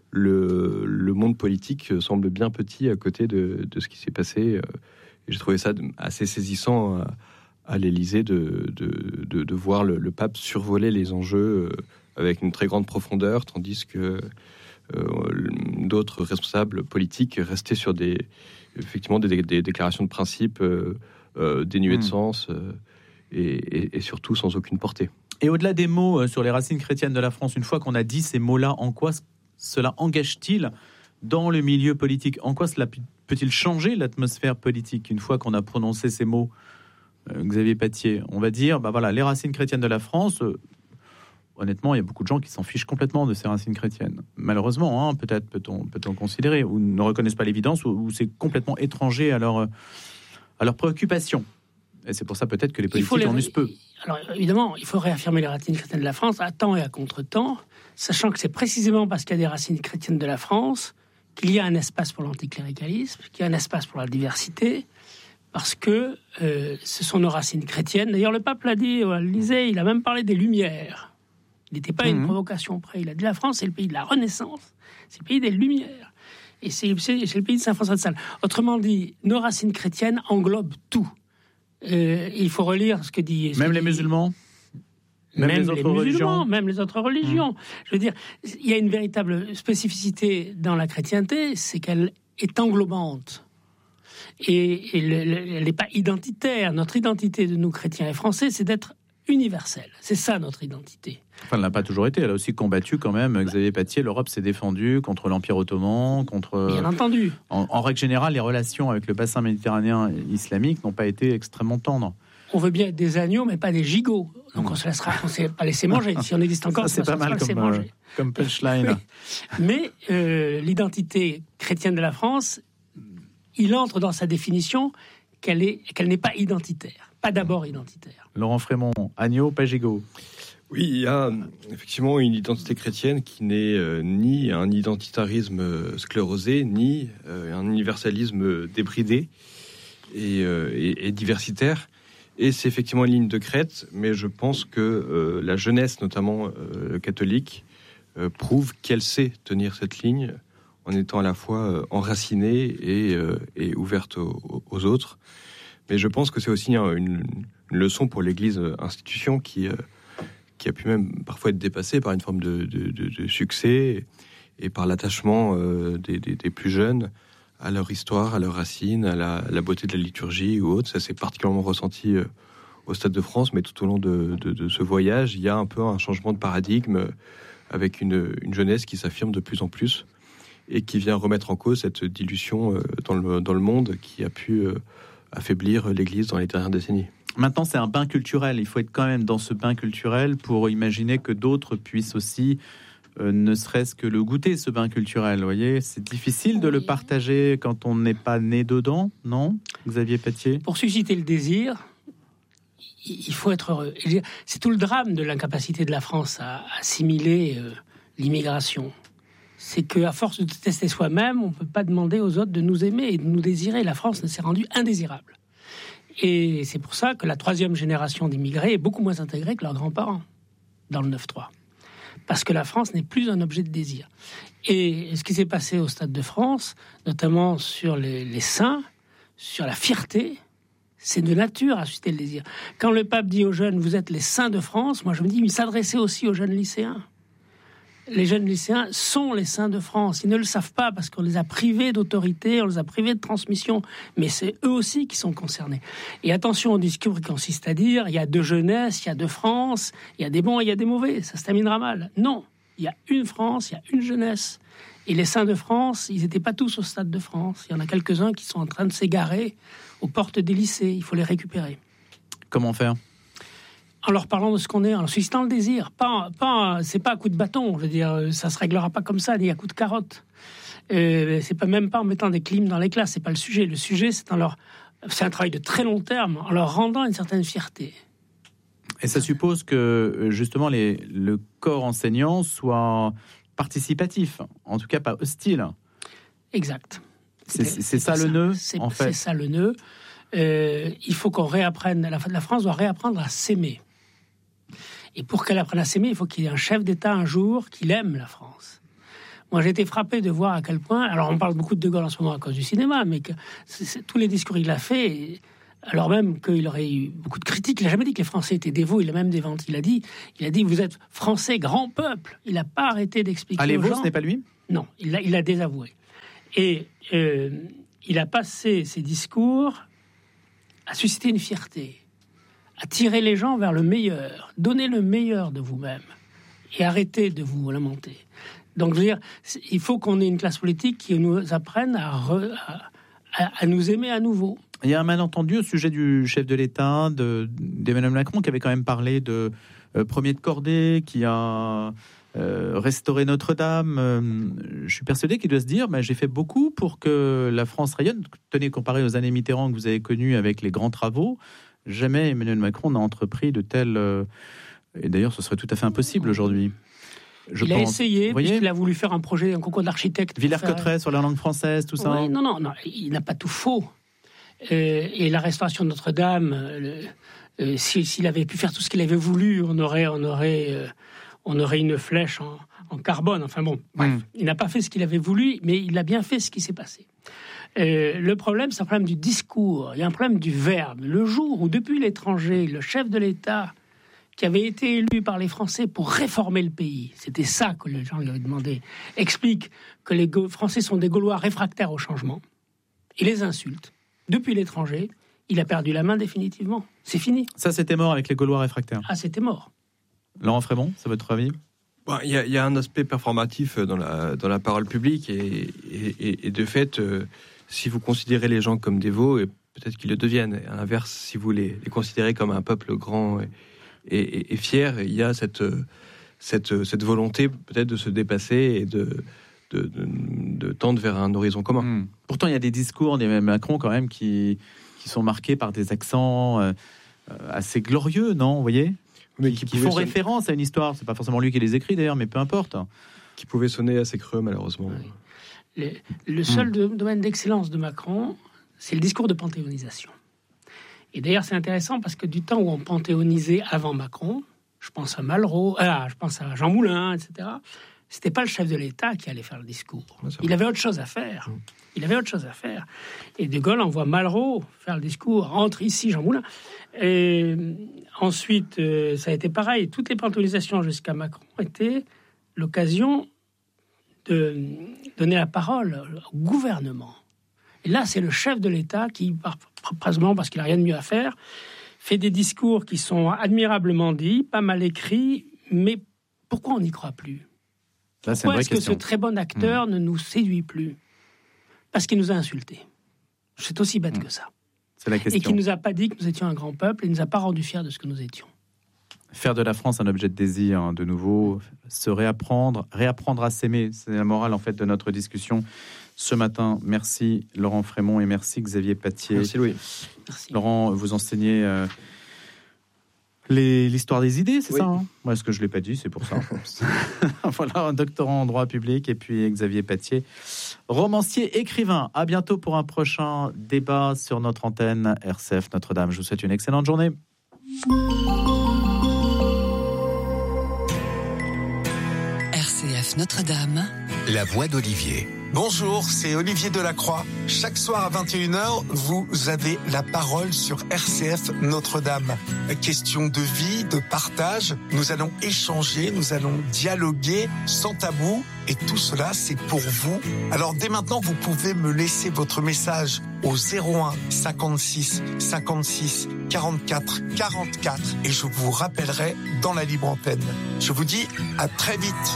le, le monde politique semble bien petit à côté de, de ce qui s'est passé. Et j'ai trouvé ça assez saisissant à, à l'Élysée de, de, de, de voir le, le pape survoler les enjeux avec une très grande profondeur, tandis que euh, d'autres responsables politiques restaient sur des, effectivement, des, des, des déclarations de principe euh, euh, dénuées mmh. de sens euh, et, et, et surtout sans aucune portée.
Et au-delà des mots sur les racines chrétiennes de la France, une fois qu'on a dit ces mots-là, en quoi cela engage-t-il dans le milieu politique? En quoi cela peut-il changer l'atmosphère politique une fois qu'on a prononcé ces mots? euh, Xavier Pathier, on va dire, bah voilà, les racines chrétiennes de la France. Euh, honnêtement, il y a beaucoup de gens qui s'en fichent complètement de ces racines chrétiennes. Malheureusement, hein, peut-être peut-on, peut-on considérer, ou ne reconnaissent pas l'évidence, ou, ou c'est complètement étranger à leur, à leurs préoccupations. Et c'est pour ça peut-être que les politiques les... en usent peu.
Alors évidemment, il faut réaffirmer les racines chrétiennes de la France à temps et à contre-temps, sachant que c'est précisément parce qu'il y a des racines chrétiennes de la France qu'il y a un espace pour l'anticléricalisme, qu'il y a un espace pour la diversité, parce que euh, ce sont nos racines chrétiennes. D'ailleurs, le pape l'a dit à l'Élysée, il a même parlé des Lumières. Il n'était pas mmh. une provocation près. Il a dit la France, c'est le pays de la Renaissance, c'est le pays des Lumières. Et c'est, c'est, c'est le pays de Saint-François de Sales. Autrement dit, nos racines chrétiennes englobent tout. Euh, il faut relire ce que dit... Ce
même
que
les
dit,
musulmans Même, même les autres les religions
Même les autres religions. Mmh. Je veux dire, il y a une véritable spécificité dans la chrétienté, c'est qu'elle est englobante. Et, et le, le, elle n'est pas identitaire. Notre identité de nous, chrétiens et français, c'est d'être universel. C'est ça, notre identité.
Enfin, elle n'a pas toujours été. Elle a aussi combattu quand même. Xavier Pathier, l'Europe s'est défendue contre l'Empire ottoman, contre...
Bien entendu.
En, en règle générale, les relations avec le bassin méditerranéen islamique n'ont pas été extrêmement tendres.
On veut bien être des agneaux, mais pas des gigots. Donc on se laissera, on ne s'est pas laissé manger. Si on existe encore,
ça, c'est pas mal comme, euh, comme punchline.
Oui. Mais euh, l'identité chrétienne de la France, il entre dans sa définition qu'elle est, qu'elle n'est pas identitaire, pas d'abord identitaire.
Laurent Frémont, agneau, pas gigot.
Oui, il y a effectivement une identité chrétienne qui n'est euh, ni un identitarisme sclérosé, ni euh, un universalisme débridé et, euh, et, et diversitaire. Et c'est effectivement une ligne de crête, mais je pense que euh, la jeunesse, notamment euh, catholique, euh, prouve qu'elle sait tenir cette ligne en étant à la fois euh, enracinée et, euh, et ouverte aux, aux autres. Mais je pense que c'est aussi hein, une, une leçon pour l'Église institution qui, euh, qui a pu même parfois être dépassée par une forme de, de, de, de succès et par l'attachement euh, des, des, des plus jeunes à leur histoire, à leurs racines, à la, à la beauté de la liturgie ou autre. Ça s'est particulièrement ressenti euh, au Stade de France, mais tout au long de, de, de ce voyage, il y a un peu un changement de paradigme euh, avec une, une jeunesse qui s'affirme de plus en plus et qui vient remettre en cause cette dilution euh, dans, le, dans le monde qui a pu euh, affaiblir l'Église dans les dernières décennies.
Maintenant, c'est un bain culturel. Il faut être quand même dans ce bain culturel pour imaginer que d'autres puissent aussi Euh, ne serait-ce que le goûter, ce bain culturel, vous voyez, c'est difficile de oui. le partager quand on n'est pas né dedans, non, Xavier Pathier?
Pour susciter le désir, il faut être heureux. C'est tout le drame de l'incapacité de la France à assimiler euh, l'immigration. C'est qu'à force de détester soi-même, on ne peut pas demander aux autres de nous aimer et de nous désirer. La France s'est rendue indésirable. Et c'est pour ça que la troisième génération d'immigrés est beaucoup moins intégrée que leurs grands-parents dans le neuf trois. Parce que la France n'est plus un objet de désir. Et ce qui s'est passé au Stade de France, notamment sur les, les saints, sur la fierté, c'est de nature à susciter le désir. Quand le pape dit aux jeunes, vous êtes les saints de France, moi je me dis, il s'adressait aussi aux jeunes lycéens. Les jeunes lycéens sont les saints de France. Ils ne le savent pas parce qu'on les a privés d'autorité, on les a privés de transmission. Mais c'est eux aussi qui sont concernés. Et attention au discours qui consiste à dire il y a deux jeunesses, il y a deux France, il y a des bons et il y a des mauvais. Ça se terminera mal. Non, il y a une France, il y a une jeunesse. Et les saints de France, ils n'étaient pas tous au Stade de France. Il y en a quelques-uns qui sont en train de s'égarer aux portes des lycées. Il faut les récupérer.
Comment faire ?
En leur parlant de ce qu'on est, en suscitant le désir. Pas, pas, c'est pas à coup de bâton, je veux dire, ça se réglera pas comme ça, ni à coup de carotte. Euh, c'est pas même pas en mettant des clims dans les classes, c'est pas le sujet. Le sujet, c'est en leur, c'est un travail de très long terme, en leur rendant une certaine fierté.
Et ça suppose que justement les, le corps enseignant soit participatif, en tout cas pas hostile.
Exact.
C'est, c'est, c'est ça, ça le nœud,
c'est,
en fait.
C'est ça le nœud. Euh, il faut qu'on réapprenne. La, la France doit réapprendre à s'aimer. Et pour qu'elle apprenne à s'aimer, il faut qu'il y ait un chef d'État un jour qui aime la France. Moi, j'ai été frappé de voir à quel point... Alors, on parle beaucoup de De Gaulle en ce moment à cause du cinéma, mais que c'est, c'est, tous les discours qu'il a fait alors même qu'il aurait eu beaucoup de critiques. Il n'a jamais dit que les Français étaient dévots, il a même déventé. Il a dit, il a dit vous êtes Français, grand peuple. Il n'a pas arrêté d'expliquer
Allez,
aux
vous,
gens.
ce n'est pas lui ?
Non, il l'a, il a désavoué. Et euh, il a passé ses discours à susciter une fierté, à tirer les gens vers le meilleur, donner le meilleur de vous-même et arrêter de vous lamenter. Donc, je veux dire, il faut qu'on ait une classe politique qui nous apprenne à, re, à, à nous aimer à nouveau.
Il y a un malentendu au sujet du chef de l'État, de, d'Emmanuel Macron, qui avait quand même parlé de euh, premier de cordée, qui a euh, restauré Notre-Dame. Euh, je suis persuadé qu'il doit se dire, bah, j'ai fait beaucoup pour que la France rayonne. Tenez, comparé aux années Mitterrand que vous avez connues avec les grands travaux, jamais Emmanuel Macron n'a entrepris de tels... Euh, et d'ailleurs, ce serait tout à fait impossible aujourd'hui. Je
il
pense.
a essayé, puisqu'il a voulu faire un projet, un concours d'architecte.
Villers-Cotterêts sur la langue française, tout ça.
Oui, non, non, non, il n'a pas tout faux. Euh, et la restauration de Notre-Dame, euh, euh, s'il, s'il avait pu faire tout ce qu'il avait voulu, on aurait, on aurait, euh, on aurait une flèche en, en carbone. Enfin bon, bref, mm. il n'a pas fait ce qu'il avait voulu, mais il a bien fait ce qui s'est passé. Euh, le problème, c'est un problème du discours. Il y a un problème du verbe. Le jour où, depuis l'étranger, le chef de l'État qui avait été élu par les Français pour réformer le pays, c'était ça que les gens lui avaient demandé, explique que les Français sont des Gaulois réfractaires au changement, il les insulte. Depuis l'étranger, il a perdu la main définitivement. C'est fini.
Ça, c'était mort avec les Gaulois réfractaires.
Ah, c'était mort.
Laurent Frémont, c'est votre avis ?
Bon, il y, y a un aspect performatif dans la, dans la parole publique et, et, et de fait, euh, si vous considérez les gens comme des veaux, et peut-être qu'ils le deviennent. À l'inverse, si vous les, les considérez comme un peuple grand et, et, et fier, il y a cette, cette, cette volonté peut-être de se dépasser et de... De, de, de tendre vers un horizon commun.
Mmh. Pourtant, il y a des discours d'Emmanuel Macron quand même qui, qui sont marqués par des accents euh, assez glorieux, non ? Vous voyez ? Mais qui, qui font sonner... référence à une histoire. C'est pas forcément lui qui les écrit d'ailleurs, mais peu importe.
Qui pouvaient sonner assez creux, malheureusement.
Oui. Le, le seul mmh. domaine d'excellence de Macron, c'est le discours de panthéonisation. Et d'ailleurs, c'est intéressant parce que du temps où on panthéonisait avant Macron, je pense à Malraux, ah, je pense à Jean Moulin, et cetera, c'était pas le chef de l'État qui allait faire le discours. Il avait autre chose à faire. Il avait autre chose à faire. Et De Gaulle envoie Malraux faire le discours. Rentre ici, Jean Moulin. Et ensuite, euh, ça a été pareil. Toutes les panthéonisations jusqu'à Macron étaient l'occasion de donner la parole au gouvernement. Et là, c'est le chef de l'État qui, probablement parce qu'il n'a rien de mieux à faire, fait des discours qui sont admirablement dits, pas mal écrits, mais pourquoi on n'y croit plus ?
Là,
Pourquoi est-ce
question.
que ce très bon acteur mmh. ne nous séduit plus ? Parce qu'il nous a insultés. C'est aussi bête mmh. que ça.
C'est la question.
Et qu'il ne nous a pas dit que nous étions un grand peuple et ne nous a pas rendu fiers de ce que nous étions.
Faire de la France un objet de désir, hein, de nouveau, se réapprendre, réapprendre à s'aimer. C'est la morale en fait de notre discussion ce matin. Merci Laurent Frémont et merci Xavier Pattier.
Merci Louis.
Merci.
Laurent, vous enseignez... Euh, Les, l'histoire des idées, c'est
oui.
ça hein. Moi, ce que je ne l'ai pas dit, c'est pour ça. Voilà, un doctorant en droit public et puis Xavier Pattier, romancier, écrivain. À bientôt pour un prochain débat sur notre antenne R C F Notre-Dame. Je vous souhaite une excellente journée.
R C F Notre-Dame.
La voix d'Olivier.
Bonjour, c'est Olivier Delacroix. Chaque soir à vingt et une heures, vous avez la parole sur R C F Notre-Dame. Question de vie, de partage, nous allons échanger, nous allons dialoguer sans tabou. Et tout cela, c'est pour vous. Alors dès maintenant, vous pouvez me laisser votre message au zéro un cinquante-six cinquante-six quarante-quatre quarante-quatre et je vous rappellerai dans la libre antenne. Je vous dis à très vite.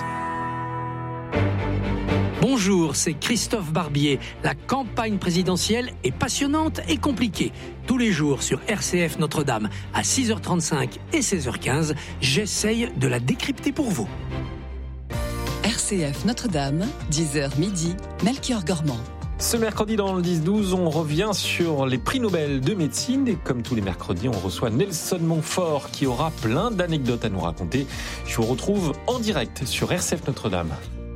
Bonjour, c'est Christophe Barbier. La campagne présidentielle est passionnante et compliquée. Tous les jours sur R C F Notre-Dame à six heures trente-cinq et seize heures quinze, j'essaye de la décrypter pour vous.
R C F Notre-Dame, dix heures midi, Melchior Gormand.
Ce mercredi dans le dix douze, on revient sur les prix Nobel de médecine et comme tous les mercredis, on reçoit Nelson Montfort qui aura plein d'anecdotes à nous raconter. Je vous retrouve en direct sur R C F Notre-Dame.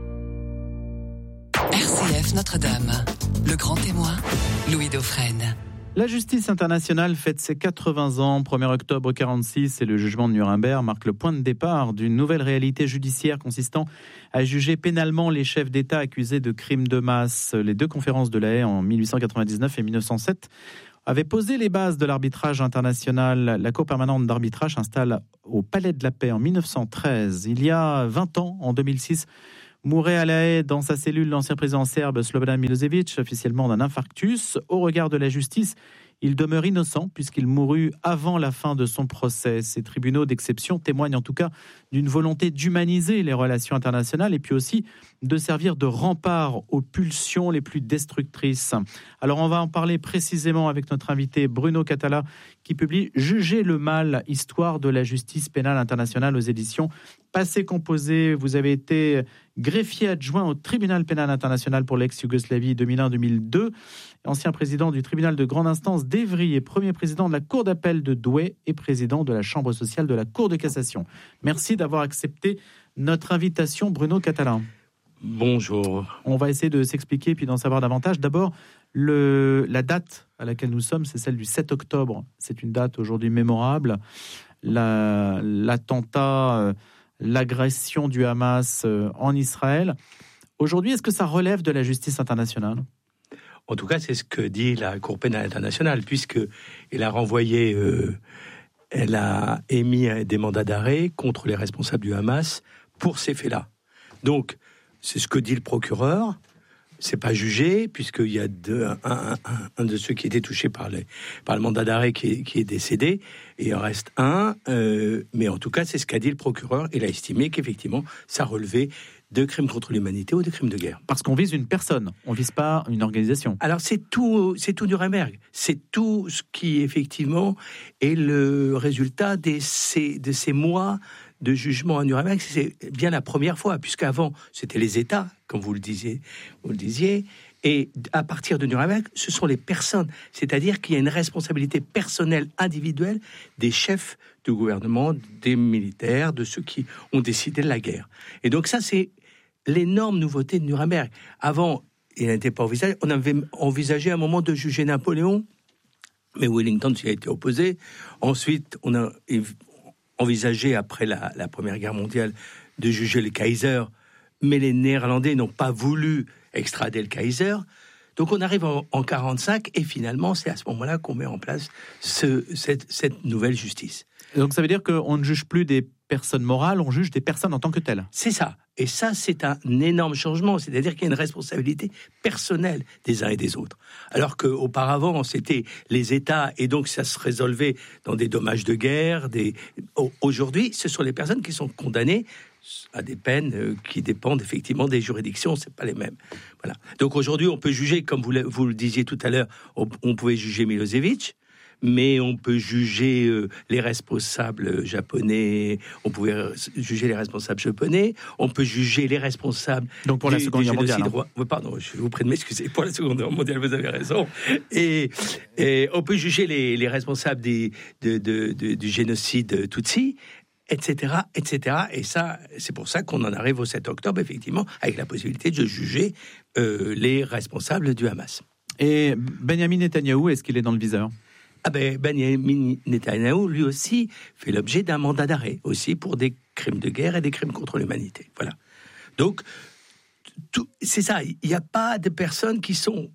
R C F Notre-Dame, le grand témoin, Louis Dauphren.
La justice internationale fête ses quatre-vingts ans. premier octobre quarante-six et le jugement de Nuremberg marque le point de départ d'une nouvelle réalité judiciaire consistant à juger pénalement les chefs d'État accusés de crimes de masse. Les deux conférences de La Haye en mille huit cent quatre-vingt-dix-neuf et mille neuf cent sept avait posé les bases de l'arbitrage international. La Cour permanente d'arbitrage s'installe au Palais de la Paix en mille neuf cent treize. Il y a vingt ans, en deux mille six, mourait à La Haye, dans sa cellule, l'ancien président serbe Slobodan Milosevic, officiellement d'un infarctus. Au regard de la justice, il demeure innocent puisqu'il mourut avant la fin de son procès. Ces tribunaux d'exception témoignent en tout cas d'une volonté d'humaniser les relations internationales et puis aussi de servir de rempart aux pulsions les plus destructrices. Alors on va en parler précisément avec notre invité Bruno Cathala qui publie « Juger le mal, histoire de la justice pénale internationale » aux éditions Passé Composé. Vous avez été greffier adjoint au tribunal pénal international pour l'ex-Yougoslavie deux mille un deux mille deux, ancien président du tribunal de grande instance d'Evry et premier président de la cour d'appel de Douai et président de la chambre sociale de la cour de cassation. Merci d'avoir accepté notre invitation, Bruno Cathala.
Bonjour.
On va essayer de s'expliquer puis d'en savoir davantage. D'abord, le, la date à laquelle nous sommes, c'est celle du sept octobre. C'est une date aujourd'hui mémorable. La, l'attentat, euh, l'agression du Hamas euh, en Israël. Aujourd'hui, est-ce que ça relève de la justice internationale ?
En tout cas, c'est ce que dit la Cour pénale internationale, puisqu'elle a renvoyé, euh, elle a émis des mandats d'arrêt contre les responsables du Hamas pour ces faits-là. Donc, c'est ce que dit le procureur. C'est pas jugé, puisqu'il y a deux, un, un, un, un de ceux qui étaient touchés par, les, par le mandat d'arrêt qui est, qui est décédé, et il en reste un. Euh, mais en tout cas, c'est ce qu'a dit le procureur. Il a estimé qu'effectivement, ça relevait de crimes contre l'humanité ou de crimes de guerre.
Parce qu'on vise une personne, on vise pas une organisation.
Alors c'est tout, c'est tout Nuremberg. C'est tout ce qui effectivement est le résultat de ces, de ces mois de jugement à Nuremberg. C'est bien la première fois, puisqu'avant c'était les États, comme vous le disiez, vous le disiez. Et à partir de Nuremberg, ce sont les personnes. C'est-à-dire qu'il y a une responsabilité personnelle, individuelle des chefs du gouvernement, des militaires, de ceux qui ont décidé de la guerre. Et donc ça, c'est l'énorme nouveauté de Nuremberg. Avant, il n'était pas envisagé. On avait envisagé à un moment de juger Napoléon, mais Wellington s'y a été opposé. Ensuite, on a envisagé, après la, la Première Guerre mondiale, de juger le Kaiser, mais les Néerlandais n'ont pas voulu extrader le Kaiser. Donc on arrive en, en quarante-cinq, et finalement, c'est à ce moment-là qu'on met en place ce, cette, cette nouvelle justice.
Donc ça veut dire qu'on ne juge plus des personnes morales, on juge des personnes en tant que telles.
C'est ça. Et ça, c'est un énorme changement. C'est-à-dire qu'il y a une responsabilité personnelle des uns et des autres. Alors qu'auparavant, c'était les États, et donc ça se résolvait dans des dommages de guerre. Des... Aujourd'hui, ce sont les personnes qui sont condamnées à des peines qui dépendent effectivement des juridictions, c'est pas les mêmes. Voilà. Donc aujourd'hui, on peut juger, comme vous le, vous le disiez tout à l'heure, on, on pouvait juger Milosevic, mais on peut juger euh, les responsables japonais, on pouvait juger les responsables japonais, on peut juger les responsables...
Donc pour la Seconde Guerre mondiale.
Hein. Pardon, je vous prie de m'excuser, pour la Seconde Guerre mondiale, vous avez raison. Et, et on peut juger les, les responsables des, de, de, de, du génocide Tutsi, et cetera, et cetera. Et ça, c'est pour ça qu'on en arrive au sept octobre, effectivement, avec la possibilité de juger euh, les responsables du Hamas.
Et Benjamin Netanyahou, est-ce qu'il est dans le viseur ?
Ah ben, Benjamin Netanyahou, lui aussi, fait l'objet d'un mandat d'arrêt, aussi pour des crimes de guerre et des crimes contre l'humanité. Voilà. Donc, tout, c'est ça, il n'y a pas de personnes qui sont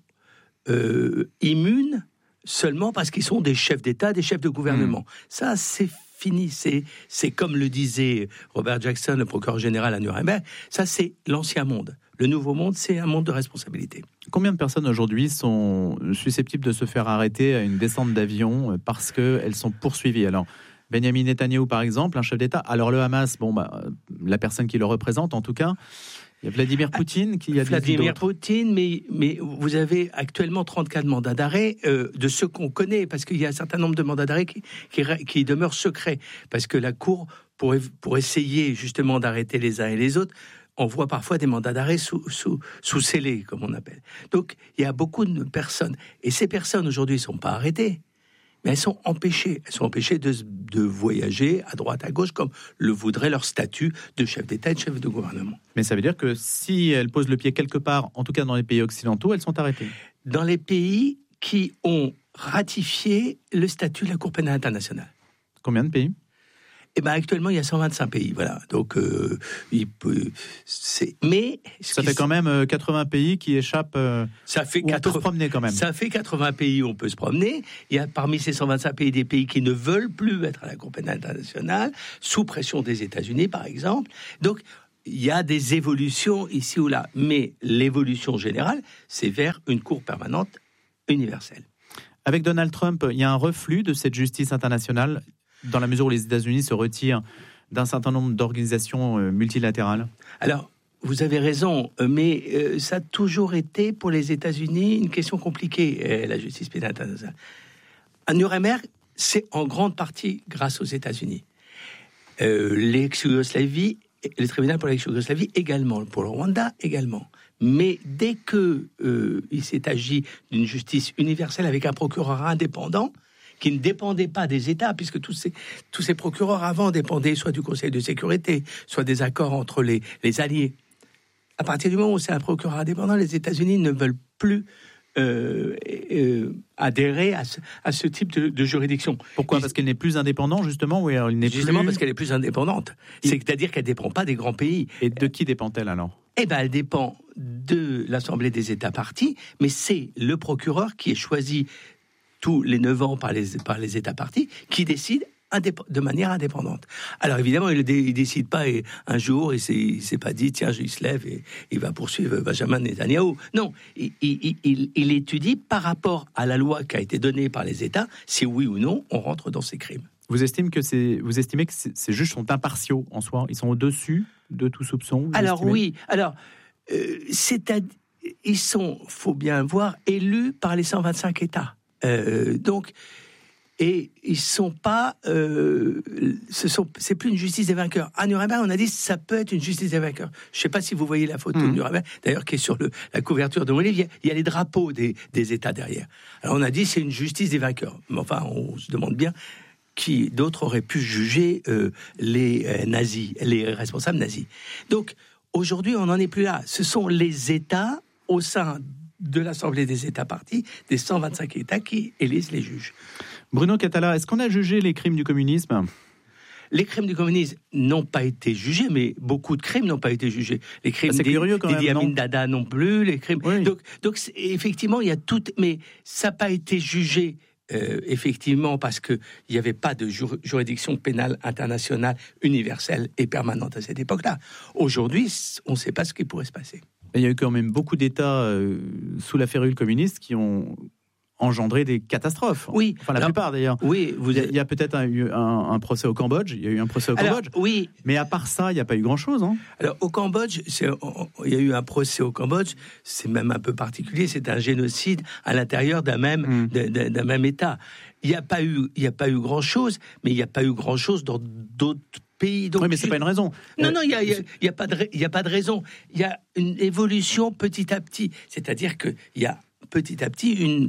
euh, immunes seulement parce qu'ils sont des chefs d'État, des chefs de gouvernement. Mmh. Ça, c'est fini. C'est, c'est comme le disait Robert Jackson, le procureur général à Nuremberg, ça, c'est l'ancien monde. Le nouveau monde, c'est un monde de responsabilité.
Combien de personnes aujourd'hui sont susceptibles de se faire arrêter à une descente d'avion parce qu'elles sont poursuivies ? Alors, Benjamin Netanyahou, par exemple, un chef d'État. Alors, le Hamas, bon, bah, la personne qui le représente, en tout cas, il y a Vladimir Poutine qui a dit
Vladimir Poutine, mais, mais vous avez actuellement trente-quatre mandats d'arrêt euh, de ceux qu'on connaît, parce qu'il y a un certain nombre de mandats d'arrêt qui, qui, qui demeurent secrets, parce que la Cour, pour, pour essayer justement d'arrêter les uns et les autres, on voit parfois des mandats d'arrêt sous, sous, sous scellés, comme on appelle. Donc, il y a beaucoup de personnes. Et ces personnes, aujourd'hui, ne sont pas arrêtées, mais elles sont empêchées. Elles sont empêchées de, de voyager à droite, à gauche, comme le voudrait leur statut de chef d'État et de chef de gouvernement.
Mais ça veut dire que si elles posent le pied quelque part, en tout cas dans les pays occidentaux, elles sont arrêtées.
Dans les pays qui ont ratifié le statut de la Cour pénale internationale.
Combien de pays ?
Eh ben actuellement, il y a cent vingt-cinq pays, voilà. Donc, euh, il peut, c'est, mais
ça fait quand même quatre-vingts pays qui échappent. Euh,
ça fait
quatre-vingts, on peut se promener quand même.
Ça fait quatre-vingts pays où on peut se promener. Il y a parmi ces cent vingt-cinq pays des pays qui ne veulent plus être à la Cour pénale internationale, sous pression des États-Unis, par exemple. Donc, il y a des évolutions ici ou là, mais l'évolution générale, c'est vers une Cour permanente universelle.
Avec Donald Trump, il y a un reflux de cette justice internationale, dans la mesure où les États-Unis se retirent d'un certain nombre d'organisations multilatérales.
Alors, vous avez raison, mais euh, ça a toujours été pour les États-Unis une question compliquée, euh, la justice pénale internationale. À Nuremberg, c'est en grande partie grâce aux États-Unis. Euh, l'ex-Yougoslavie, le tribunal pour l'ex-Yougoslavie également, pour le Rwanda également. Mais dès que euh, il s'est agi d'une justice universelle avec un procureur indépendant, qui ne dépendait pas des États, puisque tous ces, tous ces procureurs avant dépendaient soit du Conseil de sécurité, soit des accords entre les, les alliés. À partir du moment où c'est un procureur indépendant, les États-Unis ne veulent plus euh, euh, adhérer à ce, à ce type de, de juridiction.
Pourquoi ? Parce qu'elle n'est plus indépendante, justement, ou alors il n'est
Justement
plus...
parce qu'elle est plus indépendante. Et... C'est-à-dire qu'elle ne dépend pas des grands pays.
Et de qui dépend-elle alors ?
Eh bien, elle dépend de l'Assemblée des États parties, mais c'est le procureur qui est choisi tous les neuf ans par les, par les États parties, qui décide indép- de manière indépendante. Alors évidemment, il ne dé- décide pas et un jour, il ne s'est pas dit, tiens, il se lève et il va poursuivre Benjamin Netanyahou. Non, il, il, il, il étudie par rapport à la loi qui a été donnée par les États, si oui ou non, on rentre dans ces crimes.
Vous estimez que, c'est, vous estimez que ces juges sont impartiaux en soi ? Ils sont au-dessus de tout soupçon ?
Alors
estimez ?
oui, alors, euh, c'est-à-dire, ils sont, il faut bien voir, élus par les cent vingt-cinq États. Euh, donc, et ils sont pas, euh, ce sont, c'est plus une justice des vainqueurs. À Nuremberg, on a dit ça peut être une justice des vainqueurs. Je sais pas si vous voyez la photo mmh. de Nuremberg, d'ailleurs qui est sur le, la couverture de mon livre. Il y a, il y a les drapeaux des, des États derrière. Alors on a dit c'est une justice des vainqueurs. Mais enfin, on se demande bien qui d'autres auraient pu juger euh, les euh, nazis, les responsables nazis. Donc aujourd'hui, on n'en est plus là. Ce sont les États au sein de l'Assemblée des États parties, des cent vingt-cinq États qui élisent les juges.
Bruno Cathala, est-ce qu'on a jugé les crimes du communisme ?
Les crimes du communisme n'ont pas été jugés, mais beaucoup de crimes n'ont pas été jugés. Les crimes
ah,
des,
quand
des
même,
Idi Amin
non
Dada non plus, les crimes.
Oui.
Donc, donc effectivement, il y a tout, mais ça n'a pas été jugé. Euh, effectivement, parce qu'il n'y avait pas de jur- juridiction pénale internationale universelle et permanente à cette époque-là. Aujourd'hui, on ne sait pas ce qui pourrait se passer.
Il y a eu quand même beaucoup d'États euh, sous la férule communiste qui ont engendré des catastrophes.
Oui.
Enfin, la
alors,
plupart d'ailleurs.
Oui, vous
il y a, il y a peut-être un, un, un procès au Cambodge. Il y a eu un procès au
alors,
Cambodge.
Oui.
Mais à part ça, il n'y a pas eu grand-chose. Hein.
Alors, au Cambodge, c'est, il y a eu un procès au Cambodge. C'est même un peu particulier. C'est un génocide à l'intérieur d'un même, mmh. d'un, d'un même État. Il n'y a pas eu, il n'y a pas eu grand-chose, mais il n'y a pas eu grand-chose dans d'autres pays. Donc,
oui, mais c'est pas une raison.
Non, non, il n'y a, a, a, a pas de raison. Il y a une évolution petit à petit. C'est-à-dire qu'il y a petit à petit une...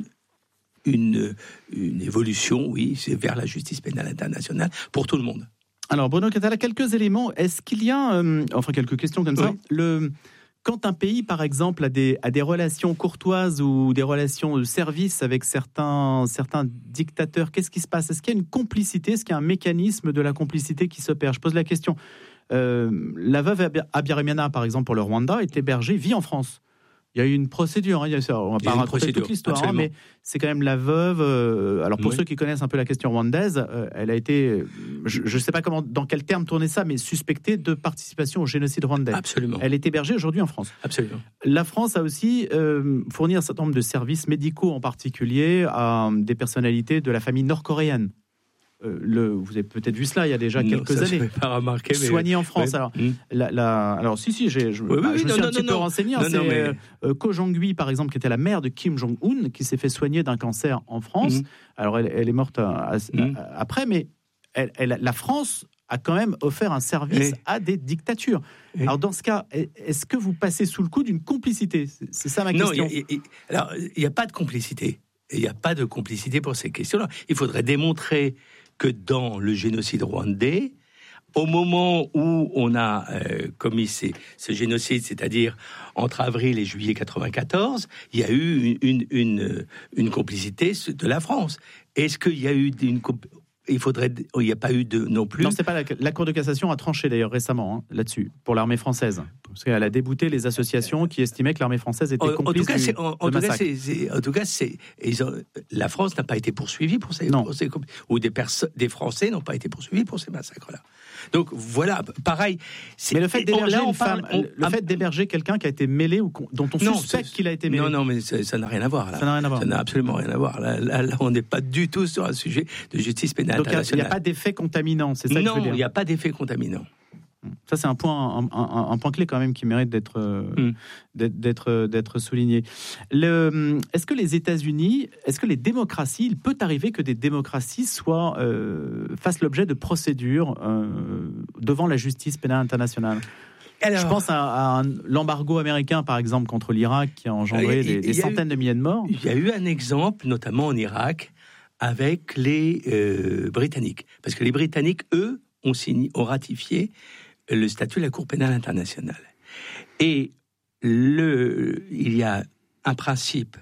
Une, une évolution, oui, c'est vers la justice pénale internationale pour tout le monde.
Alors, Bruno Cathala, quelques éléments. Est-ce qu'il y a, euh, enfin, quelques questions comme ça.
Oui.
Le, quand un pays, par exemple, a des, a des relations courtoises ou des relations de service avec certains, certains dictateurs, qu'est-ce qui se passe ? Est-ce qu'il y a une complicité ? Est-ce qu'il y a un mécanisme de la complicité qui s'opère ? Je pose la question. Euh, la veuve Habyarimana, par exemple, pour le Rwanda, est hébergée, vit en France. Il y a eu une procédure, hein, il y a, on va pas raconter toute l'histoire, hein, mais c'est quand même la veuve. Euh, alors pour oui. ceux qui connaissent un peu la question rwandaise, euh, elle a été, je ne sais pas comment, dans quel terme tourner ça, mais suspectée de participation au génocide rwandais.
Absolument.
Elle est hébergée aujourd'hui en France.
Absolument.
La France a aussi euh, fourni un certain nombre de services médicaux, en particulier à des personnalités de la famille nord-coréenne. Euh, le, vous avez peut-être vu cela il y a déjà
non,
quelques
ça
années.
Je ne pas remarquer, mais
soigné en France.
Oui.
Alors,
mmh.
la, la, alors, si, si, j'ai, je,
oui,
bah,
oui,
je me
non,
suis
non,
un petit
non,
peu
non.
renseigné.
Non,
c'est
non, mais...
euh, Ko Jong-gui, par exemple, qui était la mère de Kim Jong-un, qui s'est fait soigner d'un cancer en France. Mmh. Alors, elle, elle est morte à, à, mmh. à, après, mais elle, elle, la France a quand même offert un service oui. à des dictatures. Oui. Alors, dans ce cas, est-ce que vous passez sous le coup d'une complicité ? C'est, c'est ça ma question.
Non, y a, y a, alors, il n'y a pas de complicité. Il n'y a pas de complicité pour ces questions-là. Il faudrait démontrer que dans le génocide rwandais, au moment où on a euh, commis ces, ce génocide, c'est-à-dire entre avril et juillet quatre-vingt-quatorze, il y a eu une, une, une, une complicité de la France. Est-ce qu'il y a eu une... il faudrait, il n'y a pas eu de non plus.
Non, c'est pas la, la Cour de cassation a tranché d'ailleurs récemment hein, là-dessus pour l'armée française, parce qu'elle a débouté les associations qui estimaient que l'armée française était
en,
complice
en tout cas,
du,
c'est, en, en, tout cas c'est, c'est, en tout cas, c'est, ils ont, la France n'a pas été poursuivie pour ces, pour ces ou des personnes, des Français n'ont pas été poursuivis pour ces massacres-là. Donc voilà, pareil.
Mais le fait d'héberger
on,
une femme,
parle, on,
le fait d'héberger quelqu'un qui a été mêlé ou dont on
non,
suspecte qu'il a été mêlé.
Non, non, mais ça, ça n'a rien à voir. Là.
Ça n'a rien à voir.
Ça n'a absolument rien à voir. Là, là, là on n'est pas du tout sur un sujet de justice pénale
Donc,
internationale.
Il n'y a pas d'effet contaminant, c'est ça
non,
que je veux dire.
Non, il n'y a pas d'effet contaminant.
Ça, c'est un point, un, un, un point clé quand même qui mérite d'être,
mm.
d'être, d'être, d'être souligné. Le, est-ce que les États-Unis, est-ce que les démocraties, il peut arriver que des démocraties soient, euh, fassent l'objet de procédures euh, devant la justice pénale internationale ? Alors, je pense à, à un, l'embargo américain, par exemple, contre l'Irak, qui a engendré des, des centaines eu, de milliers de morts.
Il y a eu un exemple, notamment en Irak, avec les euh, Britanniques. Parce que les Britanniques, eux, ont, signé, ont ratifié le statut de la Cour pénale internationale. Et le, il y a un principe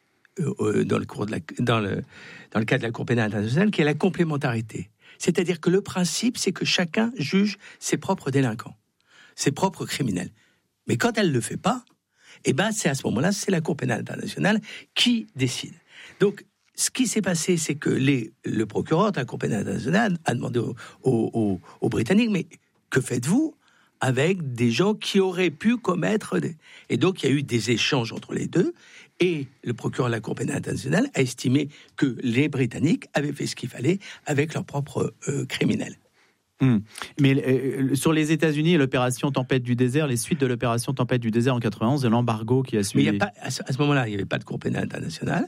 euh, dans, le cours de la, dans, le, dans le cadre de la Cour pénale internationale qui est la complémentarité. C'est-à-dire que le principe, c'est que chacun juge ses propres délinquants, ses propres criminels. Mais quand elle ne le fait pas, eh ben, c'est à ce moment-là, c'est la Cour pénale internationale qui décide. Donc, ce qui s'est passé, c'est que les, le procureur de la Cour pénale internationale a demandé aux, aux, aux Britanniques, mais que faites-vous avec des gens qui auraient pu commettre des... Et donc, il y a eu des échanges entre les deux, et le procureur de la Cour pénale internationale a estimé que les Britanniques avaient fait ce qu'il fallait avec leurs propres euh, criminels.
Mmh. Mais euh, sur les États-Unis et l'opération Tempête du désert, les suites de l'opération Tempête du désert en quatre-vingt-onze et l'embargo qui a suivi...
Mais il y a pas, à ce, à ce moment-là, il n'y avait pas de Cour pénale internationale.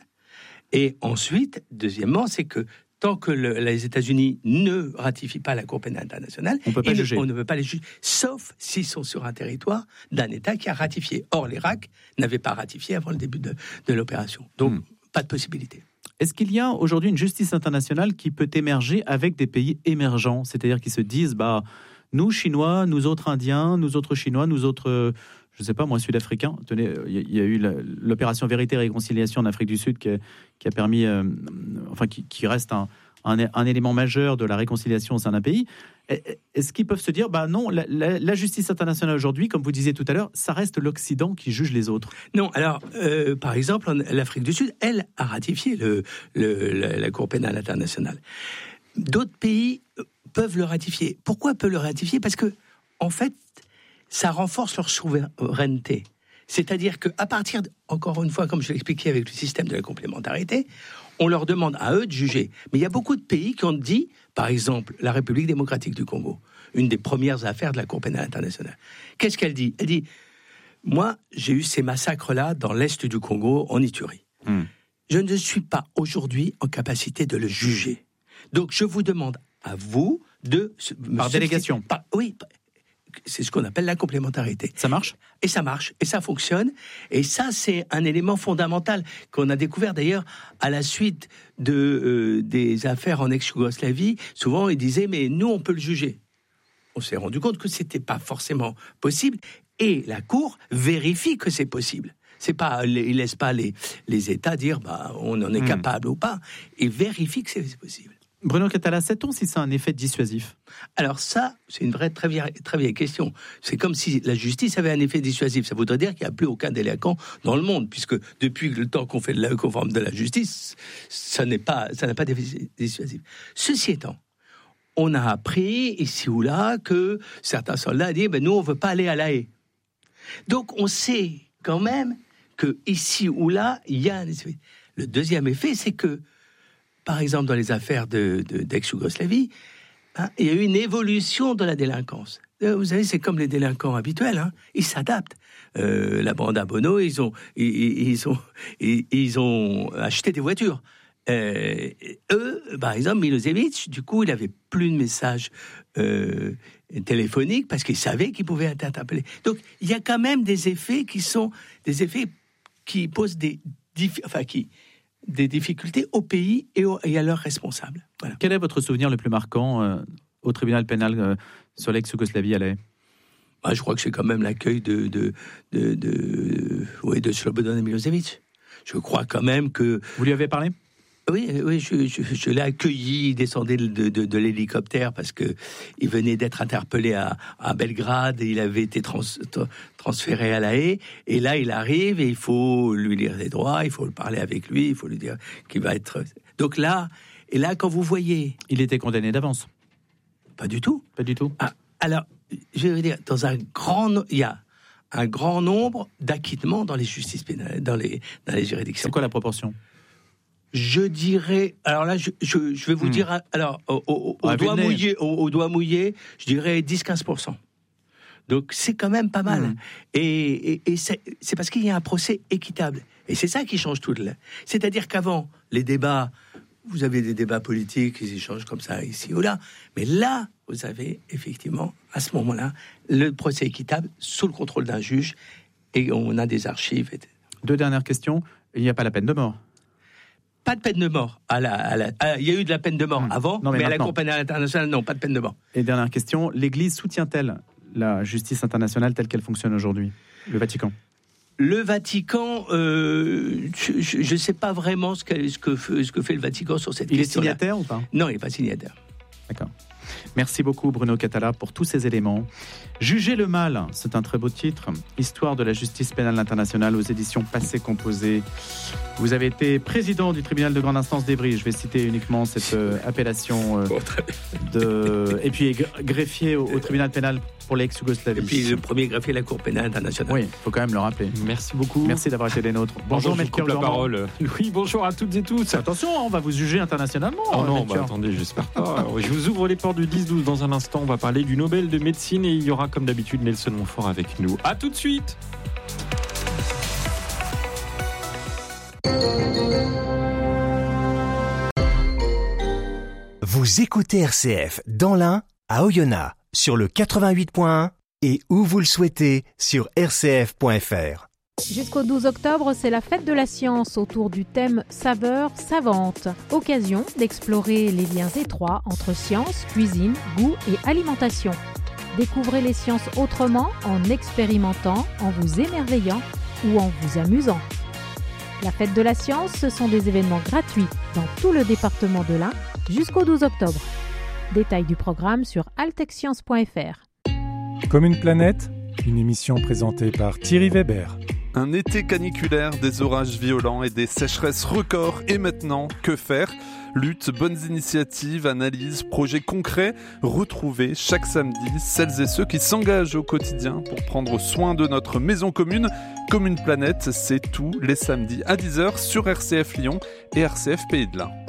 Et ensuite, deuxièmement, c'est que tant que le, les États-Unis ne ratifient pas la Cour pénale internationale,
on, peut pas
le, on ne peut pas les juger, sauf s'ils sont sur un territoire d'un État qui a ratifié. Or, l'Irak n'avait pas ratifié avant le début de, de l'opération. Donc, mmh. pas de possibilité.
Est-ce qu'il y a aujourd'hui une justice internationale qui peut émerger avec des pays émergents, c'est-à-dire qui se disent, bah, nous Chinois, nous autres Indiens, nous autres Chinois, nous autres, je ne sais pas moi, Sud-Africains. Tenez, il y a eu la, l'opération Vérité et Réconciliation en Afrique du Sud qui a, qui a permis, euh, enfin qui, qui reste un, un, un élément majeur de la réconciliation au sein d'un pays. Est-ce qu'ils peuvent se dire, bah non, la, la, la justice internationale aujourd'hui, comme vous disiez tout à l'heure, ça reste l'Occident qui juge les autres?
Non, alors, euh, par exemple, l'Afrique du Sud, elle a ratifié le, le, la, la Cour pénale internationale. D'autres pays peuvent le ratifier. Pourquoi peuvent le ratifier? Parce que, en fait, ça renforce leur souveraineté. C'est-à-dire qu'à partir, de, encore une fois, comme je l'ai expliqué avec le système de la complémentarité, on leur demande à eux de juger. Mais il y a beaucoup de pays qui ont dit, par exemple, la République démocratique du Congo, une des premières affaires de la Cour pénale internationale. Qu'est-ce qu'elle dit? Elle dit, moi, j'ai eu ces massacres-là dans l'est du Congo, en Ituri. Mmh. Je ne suis pas aujourd'hui en capacité de le juger. Donc, je vous demande à vous de...
Par délégation.
Par, oui, c'est ce qu'on appelle la complémentarité.
Ça marche?
Et ça marche, et ça fonctionne. Et ça, c'est un élément fondamental qu'on a découvert d'ailleurs à la suite de, euh, des affaires en ex-Yougoslavie. Souvent, ils disaient, mais nous, on peut le juger. On s'est rendu compte que ce n'était pas forcément possible. Et la Cour vérifie que c'est possible. C'est pas, ils laissent pas les, les États dire, bah, on en est mmh. capable ou pas. Ils vérifient que c'est possible.
Bruno Cathala, sait-on si c'est un effet dissuasif?
Alors ça, c'est une vraie très vieille, très vieille question. C'est comme si la justice avait un effet dissuasif. Ça voudrait dire qu'il n'y a plus aucun délinquant dans le monde, puisque depuis le temps qu'on fait de la, qu'on forme de la justice, ça n'est pas, ça n'a pas d'effet dissuasif. Ceci étant, on a appris ici ou là que certains soldats disent, ben nous on veut pas aller à La Haye. Donc on sait quand même que ici ou là il y a un effet. Le deuxième effet, c'est que par exemple, dans les affaires de, de, d'ex-Yougoslavie, hein, il y a eu une évolution de la délinquance. Vous savez, c'est comme les délinquants habituels, hein, ils s'adaptent. Euh, la bande à Bono, ils ont, ils, ils ont, ils, ils ont acheté des voitures. Euh, eux, par exemple, Milosevic, du coup, il n'avait plus de messages euh, téléphoniques parce qu'il savait qu'il pouvait être interpellé. Donc, il y a quand même des effets qui sont des effets qui posent des, enfin, qui des difficultés au pays et, au, et à leurs responsables. Voilà.
Quel est votre souvenir le plus marquant euh, au tribunal pénal euh, sur l'ex-Yougoslavie à La Haye?
Bah, je crois que c'est quand même l'accueil de, de, de, de, de, ouais, de Slobodan Milosevic. Je crois quand même que...
Vous lui avez parlé?
Oui, oui, je, je, je l'ai accueilli, il descendait de, de, de l'hélicoptère parce que il venait d'être interpellé à, à Belgrade, il avait été trans, transféré à La Haye, et là il arrive et il faut lui lire les droits, il faut parler avec lui, il faut lui dire qu'il va être... Donc là, et là quand vous voyez...
Il était condamné d'avance?
Pas du tout.
Pas du tout.
Ah, alors, je veux dire, dans un grand... Il y a un grand nombre d'acquittements dans les justices pénales, dans les, dans les juridictions.
C'est quoi la proportion?
Je dirais, alors là, je, je, je vais vous mmh. dire, alors, au, au, au,
ah,
doigt mouillé, au, au doigt mouillé, je dirais dix à quinze pour cent. Donc, c'est quand même pas mal. Mmh. Et, et, et c'est, c'est parce qu'il y a un procès équitable. Et c'est ça qui change tout. Là. C'est-à-dire qu'avant, les débats, vous avez des débats politiques, ils échangent comme ça, ici ou là. Mais là, vous avez effectivement, à ce moment-là, le procès équitable sous le contrôle d'un juge. Et on a des archives. Et...
Deux dernières questions. Il n'y a pas la peine de mort?
Pas de peine de mort. À la, à la, à, il y a eu de la peine de mort mmh. avant, non, mais, mais à la Cour pénale internationale, non, pas de peine de mort.
Et dernière question, l'Église soutient-elle la justice internationale telle qu'elle fonctionne aujourd'hui, le Vatican?
Le Vatican, euh, je ne sais pas vraiment ce que, ce, que, ce que fait le Vatican sur cette
il
question.
Il est signataire ou pas?
Non, il n'est pas signataire.
D'accord. Merci beaucoup Bruno Cathala pour tous ces éléments. Juger le mal, c'est un très beau titre. Histoire de la justice pénale internationale aux éditions Passé Composé. Vous avez été président du tribunal de grande instance d'Evry. Je vais citer uniquement cette euh, appellation. Euh,
bon,
de... Et puis greffier au, au tribunal pénal pour l'ex-Yougoslavie.
Et puis le premier greffier de la Cour pénale internationale.
Oui, il faut quand même le rappeler.
Merci beaucoup.
Merci d'avoir été des nôtres.
Bonjour, bonjour la parole. Oui, bonjour à toutes et tous.
Attention, on va vous juger internationalement.
Oh non, bah, attendez, j'espère pas. Je vous ouvre les portes du dix douze dans un instant. On va parler du Nobel de médecine et il y aura comme d'habitude Nelson Montfort avec nous. À tout de suite.
Vous écoutez R C F dans l'Ain, à Oyonnax, sur le quatre-vingt-huit point un et où vous le souhaitez sur r c f point f r.
Jusqu'au douze octobre, c'est la fête de la science autour du thème saveur savante. Occasion d'explorer les liens étroits entre science, cuisine, goût et alimentation. Découvrez les sciences autrement en expérimentant, en vous émerveillant ou en vous amusant. La fête de la science, ce sont des événements gratuits dans tout le département de l'Ain jusqu'au douze octobre. Détails du programme sur altexscience point f r.
Comme une planète, une émission présentée par Thierry Weber.
Un été caniculaire, des orages violents et des sécheresses records. Et maintenant, que faire ? Lutte, bonnes initiatives, analyses, projets concrets. Retrouvez chaque samedi celles et ceux qui s'engagent au quotidien pour prendre soin de notre maison commune. Comme une planète, c'est tous les samedis à dix heures sur R C F Lyon et R C F Pays de l'Ain.